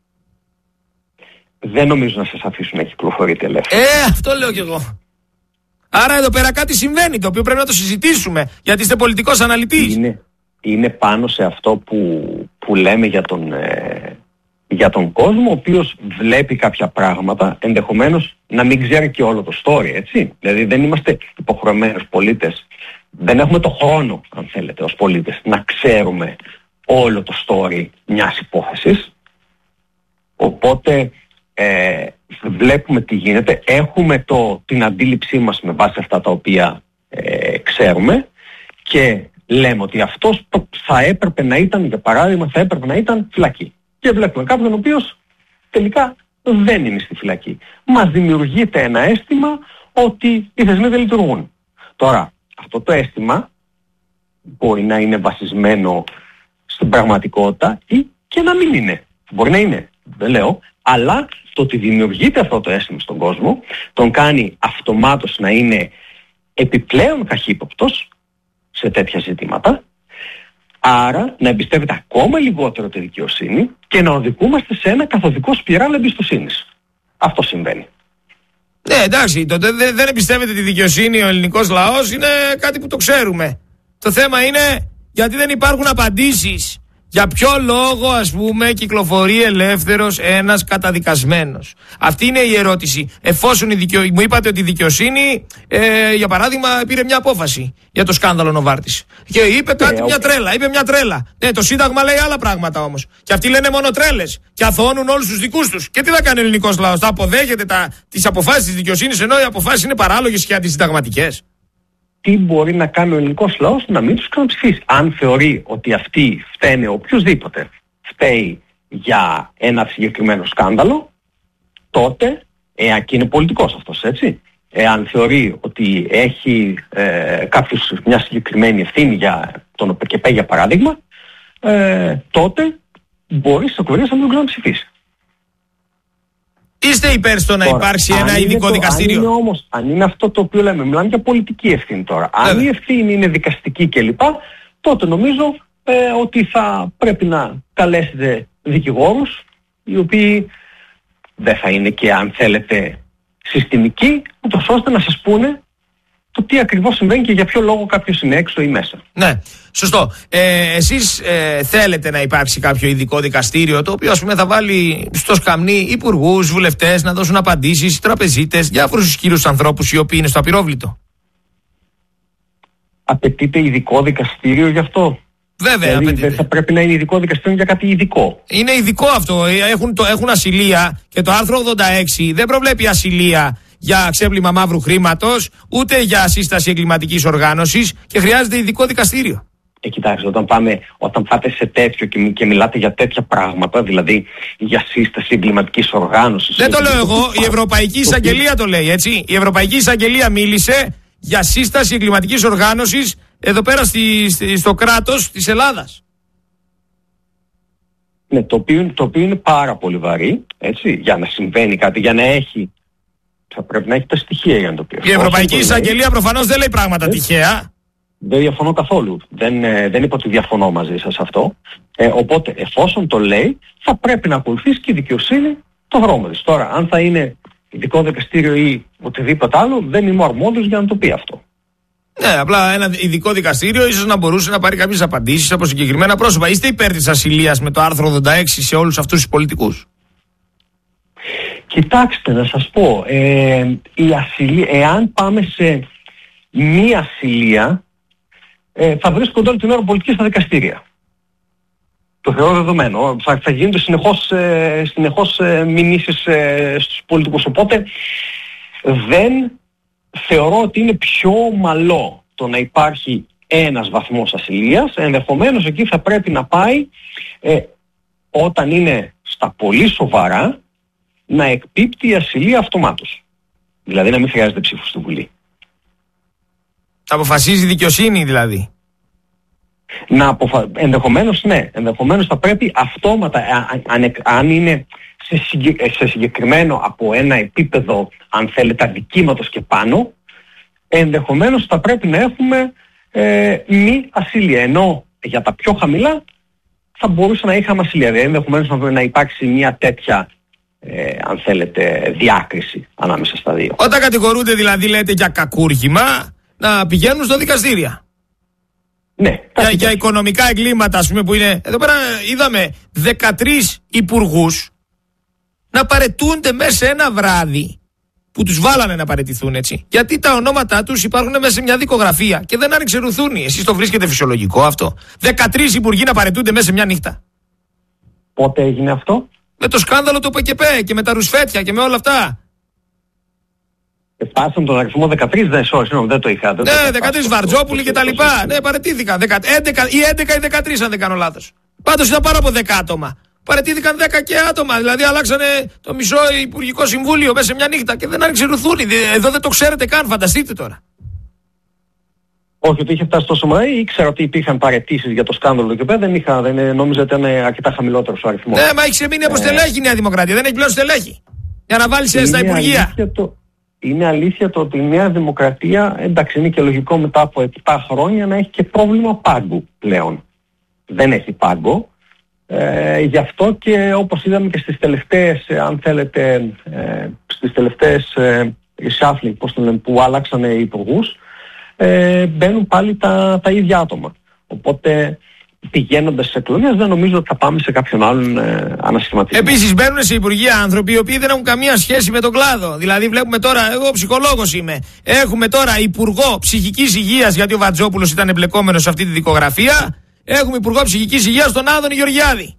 O: Δεν νομίζω να σας αφήσουν να κυκλοφορείτε ελεύθερα.
A: Ε, αυτό λέω κι εγώ. Άρα εδώ πέρα κάτι συμβαίνει το οποίο πρέπει να το συζητήσουμε, γιατί είστε πολιτικός αναλυτής.
O: Είναι, είναι πάνω σε αυτό που, που λέμε για τον... Ε... για τον κόσμο, ο οποίος βλέπει κάποια πράγματα, ενδεχομένως να μην ξέρει και όλο το story, έτσι. Δηλαδή δεν είμαστε υποχρεωμένοι ως πολίτες, δεν έχουμε το χρόνο, αν θέλετε, ως πολίτες, να ξέρουμε όλο το story μιας υπόθεσης. Οπότε ε, βλέπουμε τι γίνεται, έχουμε το, την αντίληψή μας με βάση αυτά τα οποία ε, ξέρουμε και λέμε ότι αυτός θα έπρεπε να ήταν, για παράδειγμα, θα έπρεπε να ήταν φυλακή. Και βλέπουμε κάποιον ο οποίος τελικά δεν είναι στη φυλακή. Μας δημιουργείται ένα αίσθημα ότι οι θεσμοί δεν λειτουργούν. Τώρα, αυτό το αίσθημα μπορεί να είναι βασισμένο στην πραγματικότητα ή και να μην είναι. Μπορεί να είναι, δεν λέω, αλλά το ότι δημιουργείται αυτό το αίσθημα στον κόσμο τον κάνει αυτομάτως να είναι επιπλέον καχύποπτος σε τέτοια ζητήματα. Άρα να εμπιστεύεται ακόμα λιγότερο τη δικαιοσύνη και να οδηγούμαστε σε ένα καθοδικό σπιράλ εμπιστοσύνης. Αυτό συμβαίνει.
A: Ναι, εντάξει, το δεν, δεν εμπιστεύεται τη δικαιοσύνη ο ελληνικός λαός είναι κάτι που το ξέρουμε. Το θέμα είναι γιατί δεν υπάρχουν απαντήσεις. Για ποιο λόγο, ας πούμε, κυκλοφορεί ελεύθερος ένας καταδικασμένος? Αυτή είναι η ερώτηση. Εφόσον η δικαιο... μου είπατε ότι η δικαιοσύνη, ε, για παράδειγμα, πήρε μια απόφαση για το σκάνδαλο Νοβάρτης. Και είπε κάτι, yeah, μια τρέλα. Είπε μια τρέλα. Ναι, το Σύνταγμα λέει άλλα πράγματα όμως. Και αυτοί λένε μόνο τρέλες. Και αθωώνουν όλους τους δικούς τους. Και τι θα κάνει ο ελληνικός λαός? Θα αποδέχεται τα... τις αποφάσεις της δικαιοσύνης ενώ οι αποφάσεις είναι παράλογες και αντισυνταγματικές?
O: Τι μπορεί να κάνει ο ελληνικός λαός? Να μην τους ξαναψηφίσει. Αν θεωρεί ότι αυτοί φταίνε, οποιοδήποτε φταίει για ένα συγκεκριμένο σκάνδαλο, τότε, εάν και είναι πολιτικός αυτός, έτσι, εάν θεωρεί ότι έχει ε, κάποιος μια συγκεκριμένη ευθύνη για τον ΟΠΕΚΕΠΕ, για παράδειγμα, ε, τότε μπορεί στις εκλογές να μην τον ξαναψηφίσει.
A: Είστε υπέρ στο να
O: τώρα,
A: υπάρξει ένα ειδικό
O: το,
A: δικαστήριο?
O: Αν είναι όμως, αν είναι αυτό το οποίο λέμε, μιλάμε για πολιτική ευθύνη τώρα. Αν
A: Βέβαια.
O: η ευθύνη είναι δικαστική κλπ, τότε νομίζω ε, ότι θα πρέπει να καλέσετε δικηγόρους, οι οποίοι δεν θα είναι και, αν θέλετε, συστημικοί, ούτως ώστε να σας πούνε το τι ακριβώς συμβαίνει και για ποιο λόγο κάποιος είναι έξω ή μέσα.
A: Ναι, σωστό. Ε, εσείς ε, θέλετε να υπάρξει κάποιο ειδικό δικαστήριο το οποίο, ας πούμε, θα βάλει στο σκαμνί υπουργούς, βουλευτές να δώσουν απαντήσεις, τραπεζίτες, διάφορους κύριους ανθρώπους οι οποίοι είναι στο απειρόβλητο?
O: Απαιτείται ειδικό δικαστήριο γι' αυτό?
A: Βέβαια,
O: δηλαδή, δεν θα πρέπει να είναι ειδικό δικαστήριο για κάτι ειδικό?
A: Είναι ειδικό αυτό. Έχουν, το, έχουν ασυλία και το άρθρο ογδόντα έξι δεν προβλέπει ασυλία για ξέπλυμα μαύρου χρήματος, ούτε για σύσταση εγκληματικής οργάνωσης και χρειάζεται ειδικό δικαστήριο.
O: Ε, κοιτάξτε, όταν, πάμε, όταν πάτε σε τέτοιο και, και μιλάτε για τέτοια πράγματα, δηλαδή για σύσταση εγκληματικής οργάνωσης...
A: Δεν το λέω εγώ, η Ευρωπαϊκή Εισαγγελία το λέει, έτσι. Η Ευρωπαϊκή Εισαγγελία μίλησε για σύσταση εγκληματικής οργάνωσης εδώ πέρα στη, στη, στο κράτος της Ελλάδας.
O: Ναι, το οποίο, το οποίο είναι πάρα πολύ βαρύ, έτσι, για να συμβαίνει κάτι, για να έχει... Θα πρέπει να έχει τα στοιχεία για να το πει.
A: Η Ευρωπαϊκή Εισαγγελία προφανώς δεν λέει πράγματα έτσι. τυχαία.
O: Δεν διαφωνώ καθόλου. Δεν, ε, δεν είπα ότι διαφωνώ μαζί σας αυτό. Ε, οπότε, εφόσον το λέει, θα πρέπει να ακολουθήσει και η δικαιοσύνη το δρόμο της. Τώρα, αν θα είναι ειδικό δικαστήριο ή οτιδήποτε άλλο, δεν είμαι αρμόδιος για να το πει αυτό.
A: Ναι, απλά ένα ειδικό δικαστήριο ίσως να μπορούσε να πάρει κάποιες απαντήσεις από συγκεκριμένα πρόσωπα. Είστε υπέρ της ασυλίας με το άρθρο ογδόντα έξι σε όλους αυτούς τους πολιτικούς?
O: Κοιτάξτε, να σας πω, ε, η ασυλία, εάν πάμε σε μία ασυλία, ε, θα βρίσκονται όλη την ώρα πολιτική στα δικαστήρια. Το θεωρώ δεδομένο. Θα, θα γίνονται συνεχώς, ε, συνεχώς ε, μηνύσεις ε, στους πολιτικούς. Οπότε δεν θεωρώ ότι είναι πιο ομαλό το να υπάρχει ένας βαθμός ασυλίας, ενδεχομένως εκεί θα πρέπει να πάει ε, όταν είναι στα πολύ σοβαρά να εκπίπτει η ασυλία αυτομάτως. Δηλαδή να μην χρειάζεται ψήφους στη Βουλή.
A: Θα αποφασίζει η δικαιοσύνη δηλαδή.
O: Να αποφα... Ενδεχομένως ναι, ενδεχομένως θα πρέπει αυτόματα, αν, αν είναι σε, συγκε... σε συγκεκριμένο από ένα επίπεδο, αν θέλετε, αδικήματος και πάνω, ενδεχομένως θα πρέπει να έχουμε ε, μη ασυλία. Ενώ για τα πιο χαμηλά θα μπορούσε να είχαμε ασυλία. Δηλαδή ενδεχομένως να, να υπάρξει μια τέτοια, ε, αν θέλετε, διάκριση ανάμεσα στα δύο.
A: Όταν κατηγορούνται δηλαδή, λέτε, για κακούργημα, να πηγαίνουν στο δικαστήρια.
O: Ναι.
A: Για, για οικονομικά εγκλήματα, ας πούμε, που είναι... Εδώ πέρα είδαμε δεκατρείς υπουργούς να παραιτούνται μέσα σε ένα βράδυ, που τους βάλανε να παραιτηθούν, έτσι. Γιατί τα ονόματά τους υπάρχουν μέσα σε μια δικογραφία και δεν άνοιξε ρουθούνη. Εσείς το βρίσκετε φυσιολογικό αυτό? δεκατρείς υπουργοί να παραιτούνται μέσα σε μια νύχτα.
O: Πότε έγινε αυτό?
A: Με το σκάνδαλο του ΠΚΠ και με τα ρουσφέτια και με όλα αυτά.
O: Φτάσαν τον αριθμό δεκατρείς, δεν, sorry, δεν το είχα. Δεν
A: ναι,
O: το
A: δεκατρείς Βαρτζόπουλοι και τα λοιπά. Ναι, παραιτήθηκαν. έντεκα ή έντεκα ή δεκατρείς, αν δεν κάνω λάθος. Πάντως ήταν πάνω από δέκα άτομα. Παραιτήθηκαν δέκα και άτομα. Δηλαδή αλλάξανε το μισό Υπουργικό Συμβούλιο μέσα σε μια νύχτα και δεν άνοιξε ρουθούνη. Εδώ δεν το ξέρετε καν, φανταστείτε τώρα.
O: Όχι, ότι είχε φτάσει τόσο μακριά, ήξερα ότι υπήρχαν παραιτήσεις για το σκάνδαλο του ΚΕΠΕ, δεν είχα, δεν νόμιζα ότι ήταν αρκετά χαμηλότερος ο αριθμός.
A: Ναι, μα έχει ξεμείνει από στελέχη η Νέα Δημοκρατία, δεν έχει πλέον στελέχη. Για να βάλει στα Υπουργεία.
O: Το, είναι αλήθεια το ότι η Νέα Δημοκρατία, εντάξει, είναι και λογικό μετά από επτά χρόνια να έχει και πρόβλημα πάγκου πλέον. Δεν έχει πάγκο. Ε, γι' αυτό και όπως είδαμε και στις τελευταίες, αν θέλετε, ε, στις τελευταίες ε, reshuffling, πώς το λένε, που άλλαξαν οι υπουργούς, ε, μπαίνουν πάλι τα, τα ίδια άτομα. Οπότε πηγαίνοντας σε εκλογές δεν νομίζω ότι θα πάμε σε κάποιον άλλον ε, ανασχηματισμό.
A: Επίσης μπαίνουν σε υπουργεία άνθρωποι οι οποίοι δεν έχουν καμία σχέση με τον κλάδο. Δηλαδή βλέπουμε τώρα, εγώ ψυχολόγος είμαι, έχουμε τώρα υπουργό ψυχικής υγείας, γιατί ο Βατζόπουλος ήταν εμπλεκόμενος σε αυτή τη δικογραφία. Έχουμε υπουργό ψυχικής υγείας τον Άδωνη Γεωργιάδη.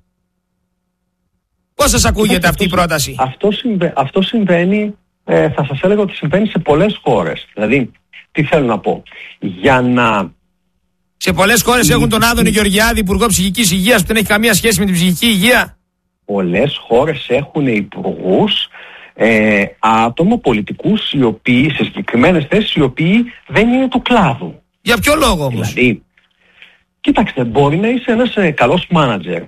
A: Πώς σας ακούγεται αυτή η πρόταση?
O: Αυτό, συμβα... αυτό συμβαίνει, ε, θα σας έλεγα ότι συμβαίνει σε πολλές χώρες. Δηλαδή, τι θέλω να πω. Για να...
A: Σε πολλές χώρες έχουν τον Άδωνη Γεωργιάδη υπουργό ψυχικής υγείας που δεν έχει καμία σχέση με την ψυχική υγεία.
O: Πολλές χώρες έχουν υπουργούς, ε, άτομα, πολιτικούς, οι οποίοι, σε συγκεκριμένες θέσεις, οι οποίοι δεν είναι του κλάδου.
A: Για ποιο λόγο όμως?
O: Δηλαδή, κοίταξτε, μπορεί να είσαι ένας ε, καλός μάνατζερ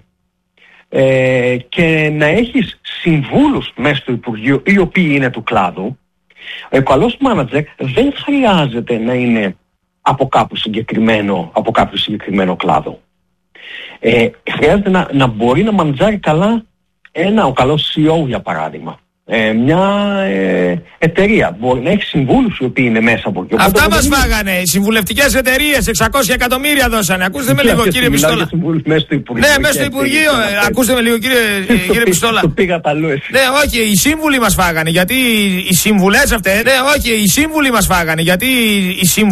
O: ε, και να έχεις συμβούλους μέσα στο Υπουργείο οι οποίοι είναι του κλάδου. Ο καλός μάνατζερ δεν χρειάζεται να είναι από κάπου συγκεκριμένο, από κάποιο συγκεκριμένο κλάδο. Ε, χρειάζεται να, να μπορεί να μαντζάρει καλά ένα, ο καλός σι ι ο για παράδειγμα. Ε, μια ε, εταιρεία μπορεί να έχει συμβούλους οι οποίοι είναι μέσα από εκεί.
A: Αυτά μας φάγανε, οι συμβουλευτικές εταιρείες, εξακόσια εκατομμύρια δώσανε. Ακούστε με λίγο, κύριε Πιστόλα.
O: Μέσα στο Υπουργείο.
A: Ναι, μέσα στο Υπουργείο. Ακούστε με λίγο, κύριε, κύριε Πιστόλα.
O: Το πήγα τα λούες.
A: Ναι, όχι, οι σύμβουλοι μας φάγανε, γιατί οι σύμβουλες αυτές, ναι, όχι, οι σύμβουλοι μας φάγανε, γιατί οι σύμβουλοι